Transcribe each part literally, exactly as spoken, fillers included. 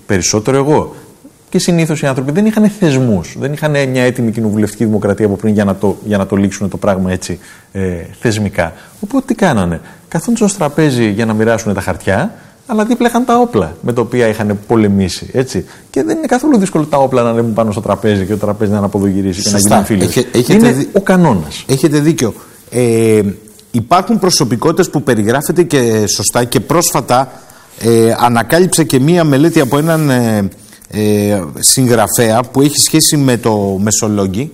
Περισσότερο εγώ. Και συνήθως οι άνθρωποι δεν είχαν θεσμούς, δεν είχαν μια έτοιμη κοινοβουλευτική δημοκρατία από πριν για να το, για να το λήξουν το πράγμα έτσι ε, θεσμικά. Οπότε τι κάνανε? Καθόντουσαν στο τραπέζι για να μοιράσουν τα χαρτιά, αλλά δίπλα είχαν τα όπλα με τα οποία είχαν πολεμήσει. Έτσι. Και δεν είναι καθόλου δύσκολο τα όπλα να ανέβουν πάνω στο τραπέζι και το τραπέζι να αναποδογυρίσει και να γίνουν φίλοι. Είναι δι... ο κανόνας. Έχετε δίκιο. Ε, υπάρχουν προσωπικότητες που περιγράφεται και σωστά και πρόσφατα ε, ανακάλυψε και μία μελέτη από έναν ε, ε, συγγραφέα που έχει σχέση με το Μεσολόγγι,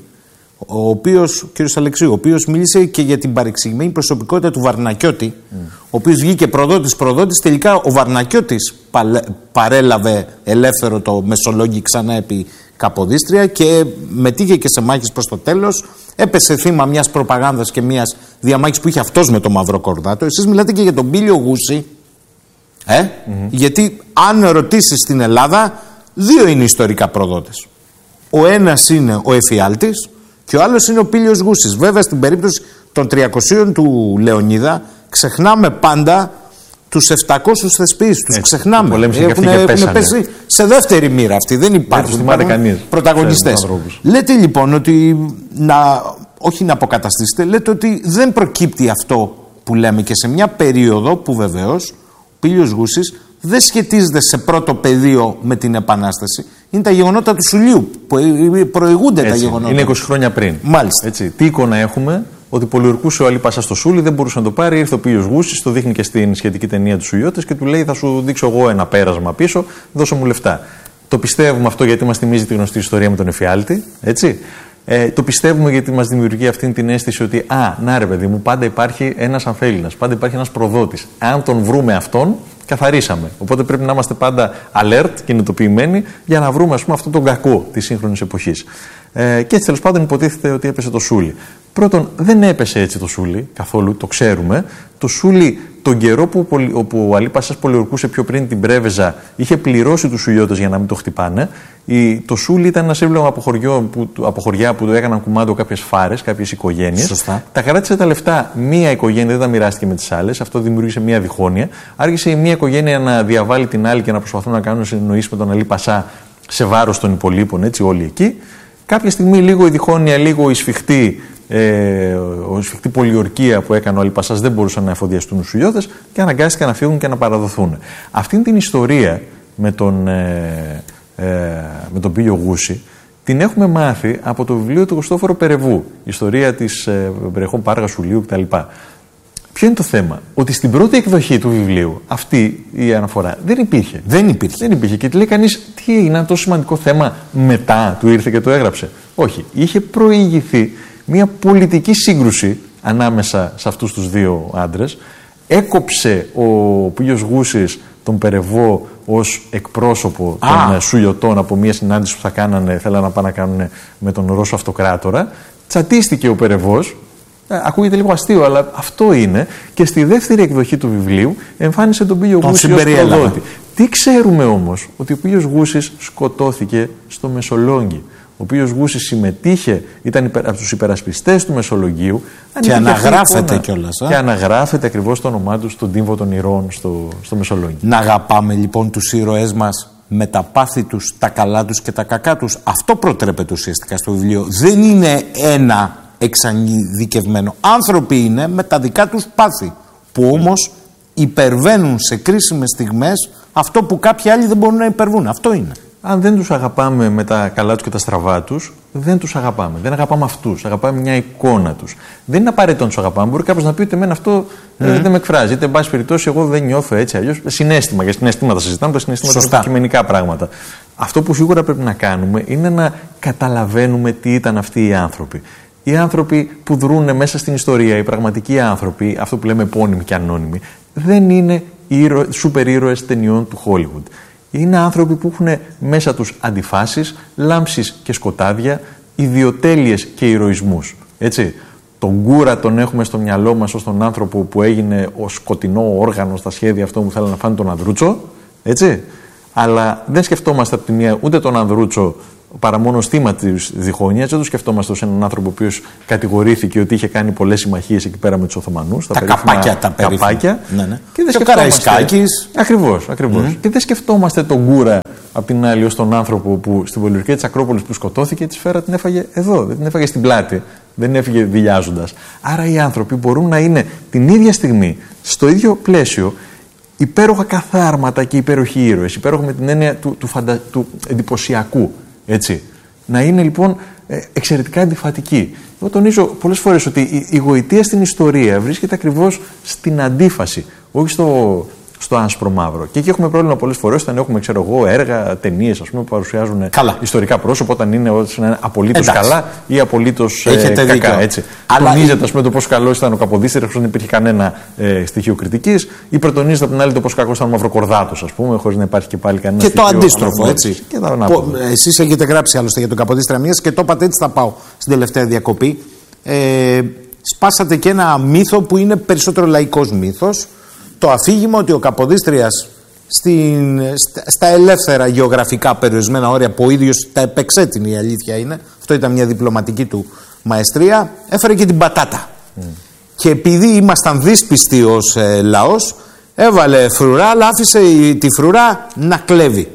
ο οποίος, κύριος Αλεξίου, ο οποίος μίλησε και για την παρεξηγημένη προσωπικότητα του Βαρνακιώτη, mm. ο οποίος βγήκε προδότης προδότης, τελικά ο Βαρνακιώτης παλε, παρέλαβε ελεύθερο το Μεσολόγγι ξανά επί Καποδίστρια και μετήχε και σε μάχες προς το τέλος, έπεσε θύμα μιας προπαγάνδας και μιας διαμάχης που είχε αυτός με το Μαυροκορδάτο. Εσείς μιλάτε και για τον Πήλιο Γούση, ε? mm-hmm. γιατί αν ρωτήσεις στην Ελλάδα, δύο είναι ιστορικά προδότες. Ο ένας είναι ο Εφιάλτης και ο άλλος είναι ο Πήλιος Γούσης. Βέβαια στην περίπτωση των τριακοσίων του Λεωνίδα ξεχνάμε πάντα τους επτακόσιους θεσποιείς. Τους ξεχνάμε. Έχουν, έχουν πέσει σε δεύτερη μοίρα αυτοί. Δεν υπάρχουν, υπάρχουν πρωταγωνιστές. Λέτε λοιπόν ότι να, όχι να αποκαταστήσετε, λέτε ότι δεν προκύπτει αυτό που λέμε και σε μια περίοδο που βεβαίως ο Πήλιος Γούσης δεν σχετίζεται σε πρώτο πεδίο με την Επανάσταση. Είναι τα γεγονότα του Σουλιού που προηγούνται. Έτσι, τα γεγονότα. Είναι είκοσι χρόνια πριν. Μάλιστα. Έτσι, τι εικόνα έχουμε? Ότι πολιορκούσε ο Αλή Πασά στο Σούλι, δεν μπορούσε να το πάρει. Ήρθε ο Πήλιος Γούσης, το δείχνει και στην σχετική ταινία του Σουλιώτες και του λέει: θα σου δείξω εγώ ένα πέρασμα πίσω, δώσε μου λεφτά. Το πιστεύουμε αυτό γιατί μας θυμίζει τη γνωστή ιστορία με τον Εφιάλτη. Έτσι. Ε, το πιστεύουμε γιατί μας δημιουργεί αυτή την αίσθηση ότι, α, να ρε παιδί μου, πάντα υπάρχει ένας αμφέλληνας, πάντα υπάρχει ένας προδότης. Αν τον βρούμε αυτόν, καθαρίσαμε. Οπότε πρέπει να είμαστε πάντα alert, κινητοποιημένοι, για να βρούμε, ας πούμε, αυτόν τον κακό της σύγχρονης εποχής. Ε, και έτσι τέλος πάντων υποτίθεται ότι έπεσε το Σούλι. Πρώτον, δεν έπεσε έτσι το Σούλι, καθόλου, το ξέρουμε. Το Σούλι, τον καιρό που, όπου ο Αλή Πασάς πολιορκούσε πιο πριν την Πρέβεζα, είχε πληρώσει τους Σουλιώτες για να μην το χτυπάνε. Η, το Σούλι ήταν ένα σύμβολο από, από χωριά που το έκαναν κουμάντο κάποιες φάρες, κάποιες οικογένειες. Σωστά. Τα κράτησε τα λεφτά μία οικογένεια, δεν τα μοιράστηκε με τις άλλες. Αυτό δημιούργησε μία διχόνοια. Άρχισε η μία οικογένεια να διαβάλει την άλλη και να προσπαθούν να κάνουν συνεννοήσεις με τον Αλή Πασά σε βάρος των υπολείπων, έτσι, όλοι εκεί. Κάποια στιγμή, λίγο η διχόνοια, λίγο η σφιχτή, ε, η σφιχτή πολιορκία που έκανε ο Αλή Πασάς δεν μπορούσαν να εφοδιαστούν τους Σουλιώτες και αναγκάστηκαν να φύγουν και να παραδοθούν. Αυτή την ιστορία με τον, ε, ε, με τον Πήλιο Γούση την έχουμε μάθει από το βιβλίο του Χριστόφορου Περεβού, ιστορία της ε, Βρεχών Πάργα Σουλίου κτλ. Ποιο είναι το θέμα? Ότι στην πρώτη εκδοχή του βιβλίου αυτή η αναφορά δεν υπήρχε. Δεν υπήρχε. Δεν υπήρχε. Και τη λέει κανείς, τι είναι ένα τόσο σημαντικό θέμα, μετά του ήρθε και το έγραψε? Όχι. Είχε προηγηθεί μια πολιτική σύγκρουση ανάμεσα σε αυτούς τους δύο άντρες. Έκοψε ο Πήλιος Γούσης τον Περεβό ως εκπρόσωπο Α. των Σουλιωτών από μια συνάντηση που θα κάνανε, θέλανε να πάνε να κάνουν με τον Ρώσο Αυτοκράτορα. Τσατίστηκε ο Περεβός. Ακούγεται λίγο αστείο, αλλά αυτό είναι. Και στη δεύτερη εκδοχή του βιβλίου εμφάνισε τον Πήλιο Γούση ως προδότη. Τι ξέρουμε όμως? Ότι ο Πήλιος Γούσης σκοτώθηκε στο Μεσολόγγι. Ο Πήλιος Γούσης συμμετείχε, ήταν υπερ, από τους υπερασπιστές του Μεσολογγίου. Και αναγράφεται κιόλας. Και αναγράφεται ακριβώς το όνομά του στον τύμβο των ηρώων στο, στο Μεσολόγγι. Να αγαπάμε λοιπόν τους ήρωές μας με τα πάθη τους, τα καλά τους και τα κακά τους. Αυτό προτρέπεται ουσιαστικά στο βιβλίο. Δεν είναι ένα εξαντικευμένο. Άνθρωποι είναι με τα δικά τους πάθη, που όμως υπερβαίνουν σε κρίσιμες στιγμές αυτό που κάποιοι άλλοι δεν μπορούν να υπερβούν. Αυτό είναι. Αν δεν τους αγαπάμε με τα καλά τους και τα στραβά τους, δεν τους αγαπάμε. Δεν αγαπάμε αυτούς. Αγαπάμε μια εικόνα τους. Δεν είναι απαραίτητο να τους αγαπάμε. Μπορεί κάποιος να πει ότι εμένα αυτό mm. ε, δεν με εκφράζει. Είτε εν πάση περιπτώσει, εγώ δεν νιώθω έτσι. Αλλιώς συναίσθημα. Για συναισθήματα συζητάμε, τα συναισθήματα είναι αντικειμενικά πράγματα. Αυτό που σίγουρα πρέπει να κάνουμε είναι να καταλαβαίνουμε τι ήταν αυτοί οι άνθρωποι. Οι άνθρωποι που δρούν μέσα στην ιστορία, οι πραγματικοί άνθρωποι, αυτό που λέμε επώνυμοι και ανώνυμοι, δεν είναι ήρωες, σούπερ ήρωες ταινιών του Hollywood. Είναι άνθρωποι που έχουν μέσα τους αντιφάσεις, λάμψεις και σκοτάδια, ιδιοτέλειες και ηρωισμούς. Έτσι. Τον Γκούρα τον έχουμε στο μυαλό μας ως τον άνθρωπο που έγινε ο σκοτεινό όργανο στα σχέδια αυτό που θέλανε να φάνε τον Ανδρούτσο. Έτσι. Αλλά δεν σκεφτόμαστε από τη μία ούτε τον Ανδρούτσο παρά μόνο ως θύμα της διχόνοιας, δεν το σκεφτόμαστε ως έναν άνθρωπο ο οποίος κατηγορήθηκε ότι είχε κάνει πολλές συμμαχίες εκεί πέρα με τους Οθωμανούς. Τα, τα καπάκια τα περίφημα. Καπάκια. Ναι, ναι. Και δεν και ο Καραϊσκάκης. Ακριβώς, ακριβώς. Mm. Και δεν σκεφτόμαστε τον Γκούρα απ' την άλλη ως τον άνθρωπο που στην πολιορκία της Ακρόπολης που σκοτώθηκε, τη σφαίρα την έφαγε εδώ, δεν την έφαγε στην πλάτη. Δεν έφυγε δειλιάζοντας. Άρα οι άνθρωποι μπορούν να είναι την ίδια στιγμή στο ίδιο πλαίσιο υπέροχα καθάρματα και υπέροχοι ήρωες. Υπέροχα με την έννοια του, του, φαντα... του εντυπωσιακού. Έτσι. Να είναι λοιπόν εξαιρετικά αντιφατικοί. Εγώ τονίζω πολλές φορές ότι η, η γοητεία στην ιστορία βρίσκεται ακριβώς στην αντίφαση, όχι στο, στο άσπρο μαύρο. Και εκεί έχουμε πρόβλημα πολλές φορές όταν έχουμε, ξέρω εγώ, έργα, ταινίες που παρουσιάζουν καλά. Ιστορικά πρόσωπα, όταν είναι, είναι απολύτως καλά ή απολύτως ε, κακά. Έτσι. Αλλά τονίζεται, ας πούμε, το πόσο καλός ήταν ο Καποδίστριος, χωρίς να υπήρχε κανένα ε, στοιχείο κριτικής, ή προτονίζεται από την άλλη το πόσο κακός ήταν ο Μαυροκορδάτος, ας πούμε, χωρίς να υπάρχει και πάλι κανένα και στοιχείο. Και το αντίστροφο, έτσι. Εσείς έχετε γράψει άλλωστε για τον Καποδίστρια Μίας και το είπατε, έτσι θα πάω στην τελευταία διακοπή. Ε, σπάσατε και ένα μύθο που είναι περισσότερο λαϊκός μύθος. Το αφήγημα ότι ο Καποδίστριας στην, στα ελεύθερα γεωγραφικά περιορισμένα όρια που ο ίδιος τα επεξέτεινε, η αλήθεια είναι, αυτό ήταν μια διπλωματική του μαεστρία, έφερε και την πατάτα. Mm. Και επειδή ήμασταν δύσπιστοι ως ε, λαός, έβαλε φρουρά, αλλά άφησε η, τη φρουρά να κλέβει.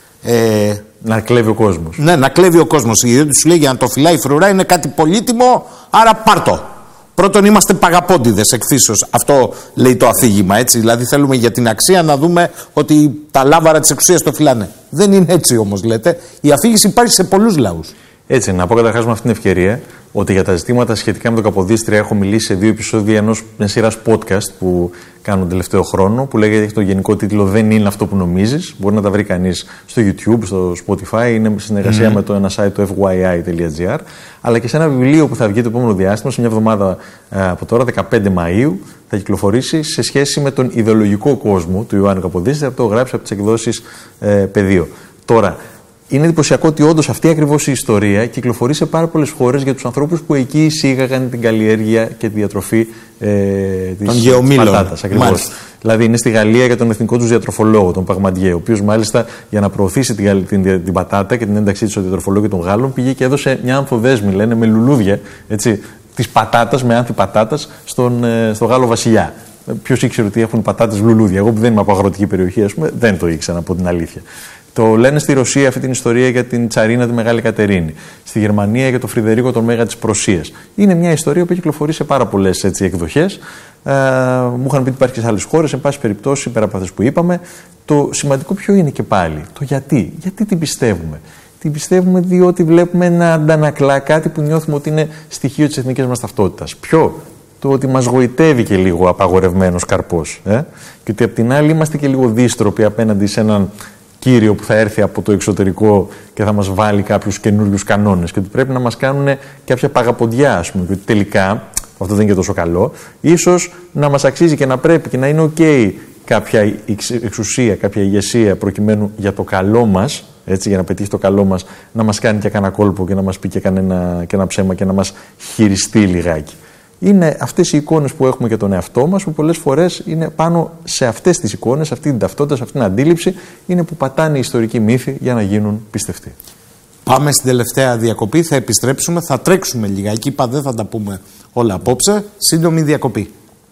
Ε, να κλέβει ο κόσμος. Ναι, να κλέβει ο κόσμος. Γιατί σου λέει για να το φυλάει η φρουρά είναι κάτι πολύτιμο, άρα πάρτο. Πρώτον, είμαστε παγαπώντιδες εκφύσεως. Αυτό λέει το αφήγημα. Έτσι. Δηλαδή, θέλουμε για την αξία να δούμε ότι τα λάβαρα της εξουσίας το φυλάνε. Δεν είναι έτσι όμως, λέτε. Η αφήγηση υπάρχει σε πολλούς λαούς. Έτσι, να πω καταρχάς με αυτήν την ευκαιρία ότι για τα ζητήματα σχετικά με το Καποδίστρια έχω μιλήσει σε δύο επεισόδια ενός μια σειράς podcast που κάνω τον τελευταίο χρόνο, που λέγεται, έχει το γενικό τίτλο «Δεν είναι αυτό που νομίζεις». Μπορεί να τα βρει κανείς στο YouTube, στο Spotify, είναι σε συνεργασία mm. με το ένα site, το εφ γουάι άι τελεία τζι άρ, αλλά και σε ένα βιβλίο που θα βγει το επόμενο διάστημα, σε μια εβδομάδα από τώρα, δεκαπέντε Μαΐου, θα κυκλοφορήσει σε σχέση με τον ιδεολογικό κόσμο του Ιωάννου Καποδίστρια, αυτό το γράψει από τις εκδόσεις ε, Πεδίο. Τώρα, είναι εντυπωσιακό ότι όντως αυτή ακριβώς η ιστορία κυκλοφορεί σε πάρα πολλές χώρες για τους ανθρώπους που εκεί εισήγαγαν την καλλιέργεια και τη διατροφή ε, της πατάτας. Ακριβώς. Δηλαδή είναι στη Γαλλία για τον εθνικό τους διατροφολόγο, τον Παγμαντιέ, ο οποίος μάλιστα για να προωθήσει την, την, την πατάτα και την ένταξή της στο διατροφολόγιο των Γάλλων πήγε και έδωσε μια ανθοδέσμη, λένε, με λουλούδια, έτσι, της πατάτας, με άνθη πατάτας, στον, ε, στο Γάλλο βασιλιά. Ποιος ήξερε ότι έχουν πατάτες λουλούδια? Εγώ που δεν είμαι από αγροτική περιοχή, ας πούμε, δεν το ήξερα, από την αλήθεια. Το λένε στη Ρωσία αυτή την ιστορία για την Τσαρίνα τη Μεγάλη Κατερίνη. Στη Γερμανία για τον Φρυδερίκο τον Μέγα της Προσίας. Είναι μια ιστορία που έχει κυκλοφορεί σε πάρα πολλές εκδοχές. Ε, μου είχαν πει ότι υπάρχει και σε άλλες χώρες. Εν πάση περιπτώσει, πέρα από αυτές που είπαμε, το σημαντικό ποιο είναι και πάλι? Το γιατί. Γιατί την πιστεύουμε? Την πιστεύουμε διότι βλέπουμε να αντανακλά κάτι που νιώθουμε ότι είναι στοιχείο της εθνικής μας ταυτότητας. Ποιο? Το ότι μας γοητεύει και λίγο απαγορευμένος καρπός. Ε? Και ότι απ' την άλλη είμαστε και λίγο δύστροποι απέναντι σε έναν κύριο που θα έρθει από το εξωτερικό και θα μας βάλει κάποιους καινούριους κανόνες και ότι πρέπει να μας κάνουν κάποια παγαποντιά, ας πούμε, και ότι τελικά, αυτό δεν είναι και τόσο καλό, ίσως να μας αξίζει και να πρέπει και να είναι ok κάποια εξουσία, κάποια ηγεσία προκειμένου για το καλό μας, έτσι, για να πετύχει το καλό μας, να μας κάνει και κανένα κόλπο και να μας πει και κανένα, και ένα ψέμα και να μας χειριστεί λιγάκι. Είναι αυτές οι εικόνες που έχουμε για τον εαυτό μας, που πολλές φορές είναι πάνω σε αυτές τις εικόνες, αυτή την ταυτότητα, σε αυτή την αντίληψη, είναι που πατάνε οι ιστορικοί μύθοι για να γίνουν πιστευτοί. Πάμε στην τελευταία διακοπή, θα επιστρέψουμε, θα τρέξουμε λιγάκι, είπα δεν θα τα πούμε όλα απόψε, σύντομη διακοπή.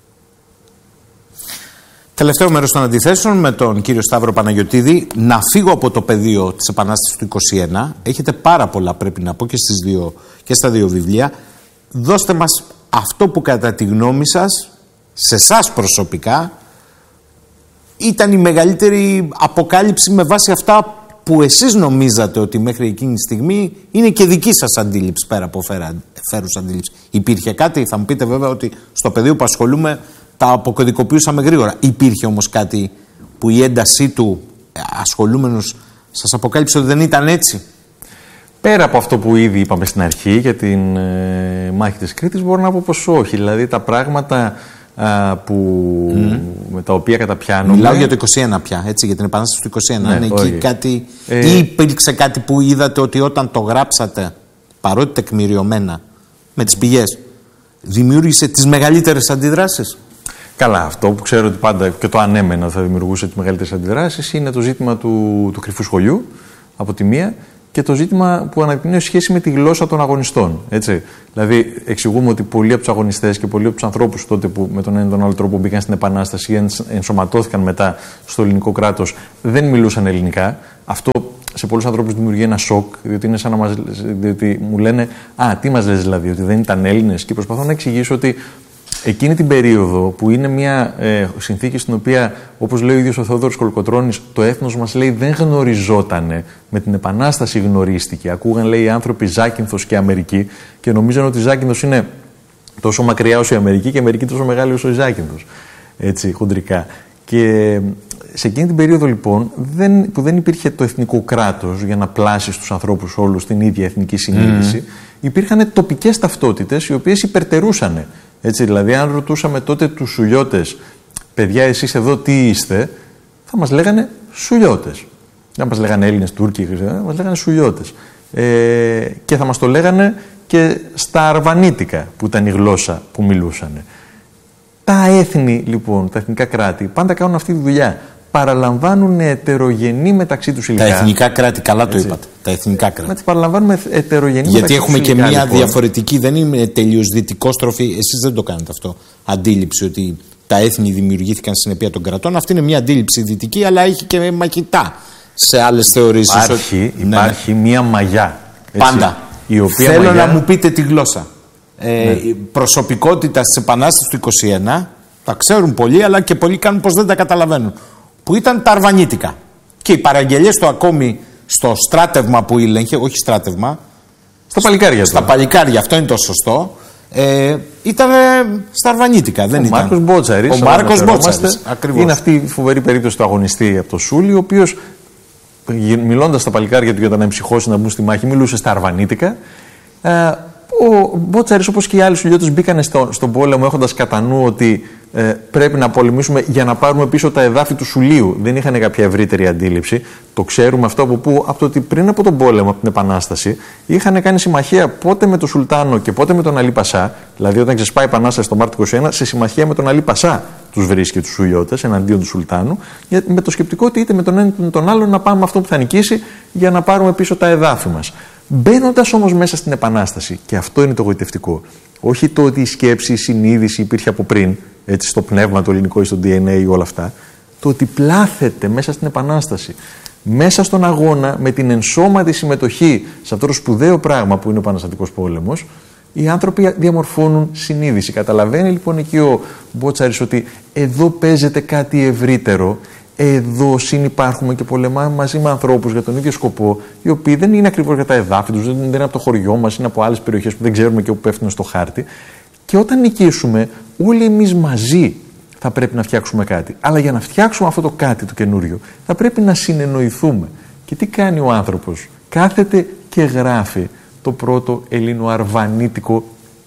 Τελευταίο μέρος των αντιθέσεων με τον κύριο Σταύρο Παναγιωτίδη. Να φύγω από το πεδίο της Επανάστασης του είκοσι ένα. Έχετε πάρα πολλά, πρέπει να πω, και, στις δύο, και στα δύο βιβλία. Δώστε μας αυτό που κατά τη γνώμη σας, σε εσάς προσωπικά, ήταν η μεγαλύτερη αποκάλυψη με βάση αυτά που εσείς νομίζατε ότι μέχρι εκείνη τη στιγμή είναι και δική σας αντίληψη πέρα από φέρουσα αντίληψη. Υπήρχε κάτι? Θα μου πείτε βέβαια ότι στο πεδίο που ασχολούμαι τα αποκωδικοποιούσαμε γρήγορα. Υπήρχε όμως κάτι που η έντασή του ασχολούμενος σας αποκάλυψε ότι δεν ήταν έτσι? Πέρα από αυτό που ήδη είπαμε στην αρχή για την ε, μάχη της Κρήτης, μπορώ να πω πως όχι. Δηλαδή τα πράγματα α, που, mm. με τα οποία καταπιάνουμε... Μιλάω για το είκοσι ένα πια, έτσι, για την Επανάσταση του είκοσι ένα. Ναι, είναι εκεί κάτι... Ε... Ή υπήρξε κάτι που είδατε ότι όταν το γράψατε, παρότι τεκμηριωμένα, με τις πηγές, δημιούργησε τις μεγαλύτερες αντιδράσεις? Καλά, αυτό που ξέρω ότι πάντα και το ανέμενα θα δημιουργούσε τις μεγαλύτερες αντιδράσεις είναι το ζήτημα του, του κρυφού σχολιού από τη μία και το ζήτημα που αναδεικνύει σχέση με τη γλώσσα των αγωνιστών. Έτσι. Δηλαδή, εξηγούμε ότι πολλοί από τους αγωνιστές και πολλοί από τους ανθρώπους τότε που με τον ένα ή τον άλλο τρόπο μπήκαν στην Επανάσταση ή ενσωματώθηκαν μετά στο ελληνικό κράτος δεν μιλούσαν ελληνικά. Αυτό σε πολλούς ανθρώπους δημιουργεί ένα σοκ, διότι, είναι σαν να μας, διότι μου λένε «Α, τι μας λες δηλαδή, ότι δεν ήταν Έλληνες?» Και προσπαθώ να εξηγήσω ότι εκείνη την περίοδο που είναι μια ε, συνθήκη στην οποία, όπως λέει ο ίδιος ο Θεόδωρος Κολοκοτρώνης, το έθνος μας λέει δεν γνωριζότανε, με την Επανάσταση γνωρίστηκε. Ακούγαν, λέει, οι άνθρωποι Ζάκυνθος και Αμερική και νομίζαν ότι η Ζάκυνθος είναι τόσο μακριά όσο η Αμερική και η Αμερική τόσο μεγάλη όσο η Ζάκυνθος. Έτσι, χοντρικά. Και σε εκείνη την περίοδο λοιπόν δεν, που δεν υπήρχε το εθνικό κράτος για να πλάσει στους ανθρώπους όλους την ίδια εθνική συνείδηση, mm. υπήρχαν τοπικές ταυτότητες οι οποίες υπερτερούσαν. Έτσι, δηλαδή, αν ρωτούσαμε τότε τους Σουλιώτες, παιδιά, εσείς εδώ τι είστε, θα μας λέγανε Σουλιώτες. Δεν μας λέγανε Έλληνες, Τούρκοι, θα μας λέγανε Σουλιώτες. Ε, και θα μας το λέγανε και στα αρβανίτικα, που ήταν η γλώσσα που μιλούσαν. Τα έθνη, λοιπόν, τα εθνικά κράτη, πάντα κάνουν αυτή τη δουλειά. Παραλαμβάνουν ετερογενή μεταξύ τους υλικά. Τα εθνικά κράτη, καλά το είπατε. Τα εθνικά κράτη. Μα τις παραλαμβάνουμε ετερογενή Γιατί μεταξύ έχουμε τους και υλικά, μια λοιπόν. διαφορετική, δεν είναι τελείως δυτικόστροφη. Εσείς δεν το κάνετε αυτό. Αντίληψη ότι τα έθνη δημιουργήθηκαν συνεπία των κρατών. Αυτή είναι μια αντίληψη δυτική, αλλά έχει και μαχητά σε άλλες θεωρήσεις. Υπάρχει, ότι... υπάρχει ναι, ναι. μια μαγιά. Έτσι, πάντα. Η οποία Θέλω μαγιά... να μου πείτε τη γλώσσα. Ε, ναι. Η προσωπικότητα της Επανάστασης του είκοσι ένα, τα ξέρουν πολλοί, αλλά και πολλοί κάνουν πως δεν τα καταλαβαίνουν. Που ήταν τα αρβανίτικα. Και οι παραγγελίες του ακόμη στο στράτευμα που ήλεγχε, όχι στράτευμα. Στα παλικάρια. Στα παλικάρια, αυτό είναι το σωστό. Ε, ήταν στα αρβανίτικα. Δεν ο ήταν. Μάρκος Μπότσαρης. Ο Μάρκος Μπότσαρης. Ακριβώς. Είναι αυτή η φοβερή περίπτωση του αγωνιστή από το Σούλι, ο οποίος μιλώντας στα παλικάρια του για να εμψυχώσει να μπουν στη μάχη, μιλούσε στα αρβανίτικα. Ε, ο Μπότσαρης, όπως και οι άλλοι Σουλιώτες, μπήκαν στο, στον πόλεμο έχοντας κατά νου ότι ε, πρέπει να πολεμήσουμε για να πάρουμε πίσω τα εδάφη του Σουλίου. Δεν είχαν κάποια ευρύτερη αντίληψη. Το ξέρουμε αυτό από πού? Από το ότι πριν από τον πόλεμο, από την Επανάσταση, είχαν κάνει συμμαχία πότε με τον Σουλτάνο και πότε με τον Αλή Πασά. Δηλαδή, όταν ξεσπάει η Επανάσταση το Μάρτιο είκοσι ένα, σε συμμαχία με τον Αλή Πασά τους βρίσκει τους Σουλιώτες εναντίον του Σουλτάνου, με το σκεπτικό ότι είτε με τον ένα είτε με τον άλλο να πάμε αυτό που θα νικήσει για να πάρουμε πίσω τα εδάφη μας. Μπαίνοντας όμως μέσα στην Επανάσταση, και αυτό είναι το γοητευτικό, όχι το ότι η σκέψη, η συνείδηση υπήρχε από πριν, έτσι, στο πνεύμα το ελληνικό ή στο ντι εν έι, όλα αυτά, το ότι πλάθεται μέσα στην Επανάσταση, μέσα στον αγώνα, με την ενσώματη συμμετοχή σε αυτό το σπουδαίο πράγμα που είναι ο Επαναστατικός πόλεμος, οι άνθρωποι διαμορφώνουν συνείδηση. Καταλαβαίνει λοιπόν εκεί ο Μπότσαρης ότι εδώ παίζεται κάτι ευρύτερο. Εδώ συνυπάρχουμε και πολεμάμε μαζί με ανθρώπους για τον ίδιο σκοπό, οι οποίοι δεν είναι ακριβώς για τα εδάφη τους, δεν είναι από το χωριό μας, είναι από άλλες περιοχές που δεν ξέρουμε και όπου πέφτουν στο χάρτη. Και όταν νικήσουμε, όλοι εμείς μαζί θα πρέπει να φτιάξουμε κάτι. Αλλά για να φτιάξουμε αυτό το κάτι το καινούριο, θα πρέπει να συνεννοηθούμε. Και τι κάνει ο άνθρωπος? Κάθεται και γράφει το πρώτο ελληνοαρβανίτικο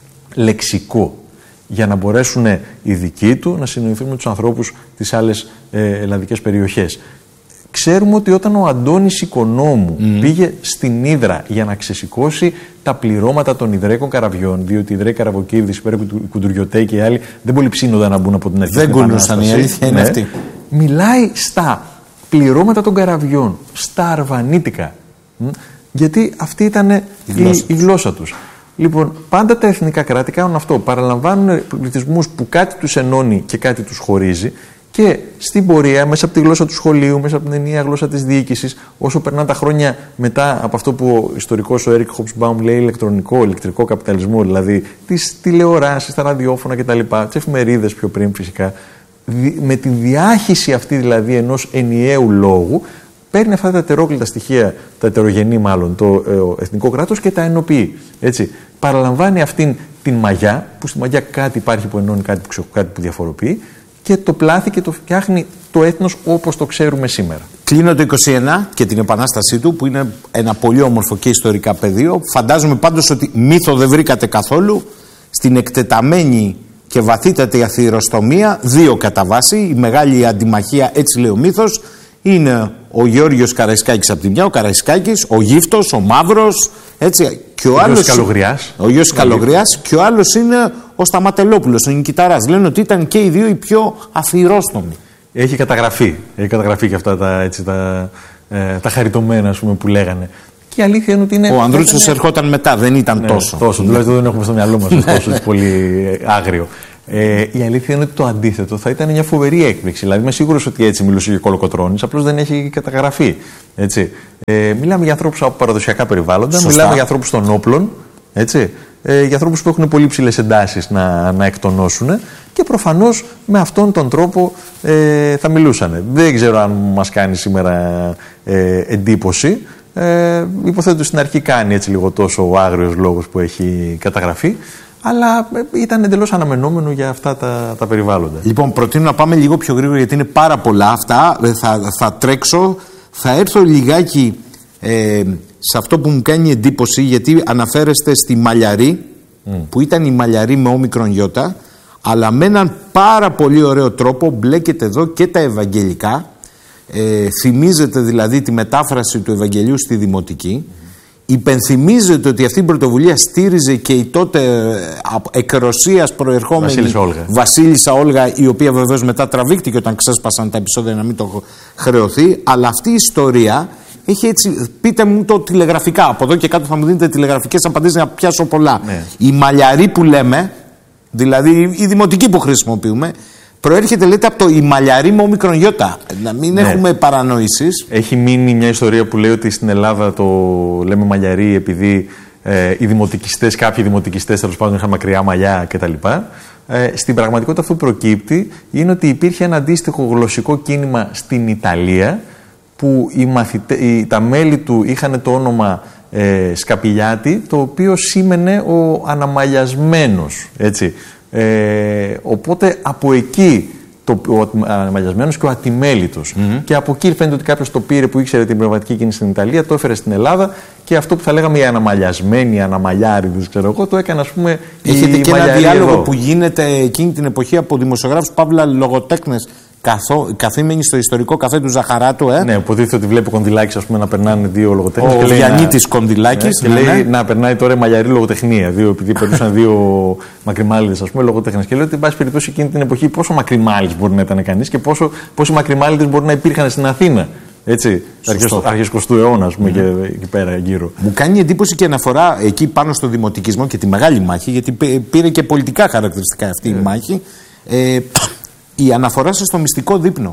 λεξικό, για να μπορέσουν οι δικοί του να συνεννοηθούν με τους ανθρώπους της άλλες ε, ελλαδικές περιοχές. Ξέρουμε ότι όταν ο Αντώνης Οικονόμου mm. πήγε στην Ύδρα για να ξεσηκώσει τα πληρώματα των Ιδραίικων καραβιών, διότι οι Ιδραίοι καραβοκύρδες, οι Κουντουριωτέοι και οι άλλοι δεν πολύ ψήνονταν να μπουν από την αρχή. Δεν κουνούσαν, η αλήθεια είναι ναι, αυτή. Μιλάει στα πληρώματα των καραβιών, στα αρβανίτικα. Γιατί αυτή ήταν η, η, γλώσσα, η γλώσσα τους. Λοιπόν, πάντα τα εθνικά κράτη κάνουν αυτό. Παραλαμβάνουν πληθυσμούς που κάτι τους ενώνει και κάτι τους χωρίζει, και στην πορεία, μέσα από τη γλώσσα του σχολείου, μέσα από την ενιαία γλώσσα της διοίκησης, όσο περνάνε τα χρόνια μετά από αυτό που ο ιστορικός ο Έρικ Χόμπσμπαουμ λέει ηλεκτρονικό, ηλεκτρικό καπιταλισμό, δηλαδή τις τηλεοράσεις, τα ραδιόφωνα κτλ., τις εφημερίδες πιο πριν φυσικά, με τη διάχυση αυτή δηλαδή ενός ενιαίου λόγου, παίρνει αυτά τα ετερόκλητα στοιχεία, τα ετερογενή μάλλον, το ε, εθνικό κράτος και τα ενοποιεί. Έτσι. Παραλαμβάνει αυτήν την μαγιά, που στη μαγιά κάτι υπάρχει που ενώνει, κάτι που, κάτι που διαφοροποιεί, και το πλάθει και το φτιάχνει το έθνος όπως το ξέρουμε σήμερα. Κλείνω το είκοσι ένα και την επανάστασή του, που είναι ένα πολύ όμορφο και ιστορικά πεδίο. Φαντάζομαι πάντως ότι μύθο δεν βρήκατε καθόλου στην εκτεταμένη και βαθύτατη αθυροστομία, δύο κατά βάση. Η μεγάλη αντιμαχία, έτσι λέει ο μύθος, είναι ο Γεώργιος Καραϊσκάκης από τη μια, ο Καραϊσκάκης, ο Γύφτος, ο Μαύρος, έτσι, και ο, ο άλλος, Καλογριάς. Ο Γιος Καλογριάς, και ο άλλος είναι ο Σταματελόπουλος, ο Νικηταράς. Λένε ότι ήταν και οι δύο οι πιο αφιερόστομοι. Έχει καταγραφεί. Έχει καταγραφεί και αυτά τα, έτσι, τα, ε, τα χαριτωμένα, ας πούμε, που λέγανε. Και η αλήθεια είναι ότι είναι. Ο Ανδρούτσος ήταν... ερχόταν μετά, δεν ήταν ναι, τόσο. Τόσο, τουλάχιστον δεν έχουμε στο μυαλό μας τόσο πολύ άγριο. Ε, η αλήθεια είναι ότι το αντίθετο θα ήταν μια φοβερή έκπληξη. Δηλαδή, είμαι σίγουρος ότι έτσι μιλούσε και Κολοκοτρώνης, απλώς δεν έχει καταγραφεί. Έτσι. Ε, μιλάμε για ανθρώπους από παραδοσιακά περιβάλλοντα, Σωστά. μιλάμε για ανθρώπους των όπλων, έτσι, ε, για ανθρώπους που έχουν πολύ ψηλές εντάσεις να, να εκτονώσουν και προφανώς με αυτόν τον τρόπο ε, θα μιλούσαν. Δεν ξέρω αν μας κάνει σήμερα ε, εντύπωση. Ε, υποθέτω ότι στην αρχή κάνει έτσι λίγο τόσο ο άγριος λόγος που έχει καταγραφεί. Αλλά ήταν εντελώς αναμενόμενο για αυτά τα, τα περιβάλλοντα. Λοιπόν, προτείνω να πάμε λίγο πιο γρήγορα γιατί είναι πάρα πολλά αυτά. Θα, θα τρέξω, θα έρθω λιγάκι ε, σε αυτό που μου κάνει εντύπωση, γιατί αναφέρεστε στη Μαλιαρή, mm. που ήταν η Μαλιαρή με όμικρον γιώτα, αλλά με έναν πάρα πολύ ωραίο τρόπο μπλέκεται εδώ και τα Ευαγγελικά. Ε, θυμίζεται δηλαδή τη μετάφραση του Ευαγγελίου στη Δημοτική. Υπενθυμίζεται ότι αυτή η πρωτοβουλία στήριζε και η τότε εκ Ρωσίας προερχόμενη Βασίλισσα Όλγα. Βασίλισσα Όλγα, η οποία βεβαίως μετά τραβήχτηκε όταν ξέσπασαν τα επεισόδια, να μην το χρεωθεί. Αλλά αυτή η ιστορία έχει έτσι. Πείτε μου το τηλεγραφικά. Από εδώ και κάτω θα μου δίνετε τηλεγραφικές απαντήσεις να πιάσω πολλά. Ναι. Η Μαλιαρή που λέμε, δηλαδή η δημοτική που χρησιμοποιούμε, προέρχεται, λέτε, από το η Μαλιαρή με όμικρον γιώτα. Να μην ναι. έχουμε παρανοήσεις. Έχει μείνει μια ιστορία που λέει ότι στην Ελλάδα το λέμε Μαλιαρή επειδή ε, οι δημοτικιστές, κάποιοι δημοτικιστές τέλος πάντων είχαν μακριά μαλλιά κτλ. Ε, στην πραγματικότητα αυτό που προκύπτει είναι ότι υπήρχε ένα αντίστοιχο γλωσσικό κίνημα στην Ιταλία που οι μαθητε, οι, τα μέλη του είχαν το όνομα ε, Σκαπηλιάτη, το οποίο σήμαινε ο αναμαλιασμένος, έτσι. Ε, οπότε από εκεί το, ο αναμαλιασμένος και ο ατιμέλητος. Mm-hmm. Και από εκεί φαίνεται ότι κάποιος το πήρε που ήξερε την πνευματική κίνηση στην Ιταλία, το έφερε στην Ελλάδα και αυτό που θα λέγαμε οι αναμαλιασμένοι, οι αναμαλιάριδες, ξέρω εγώ, το έκανε, ας πούμε. Έχετε η και ένα διάλογο εδώ. Που γίνεται εκείνη την εποχή από δημοσιογράφους παύλα λογοτέχνες. Καθό, καθήμενοι στο ιστορικό καφέ του Ζαχαράτου, ε. Ναι, υποτίθεται ότι βλέπει Κονδυλάκης, ας πούμε, να περνάνε δύο λογοτέχνες. Ο Διαννήτης Κονδυλάκης. Ναι, και ναι, λέει ναι. να περνάει τώρα μαλλιαρή λογοτεχνία. Δύο, επειδή περνούσαν δύο μακριμάλιδες, ας πούμε, λογοτέχνες. Και λέει ότι, εν πάση περιπτώσει, εκείνη την εποχή πόσο μακριμάλης μπορεί να ήταν κανείς και πόσο, πόσοι μακριμάλιδες μπορεί να υπήρχαν στην Αθήνα. Έτσι, αρχές εικοστού αιώνα, ας πούμε, mm. και εκεί πέρα γύρω. Μου κάνει εντύπωση και αναφορά εκεί πάνω στο δημοτικισμό και τη μεγάλη μάχη, γιατί πήρε και πολιτικά χαρακτηριστικά αυτή mm. η μάχη. Ε, Η αναφορά σας στο μυστικό δείπνο.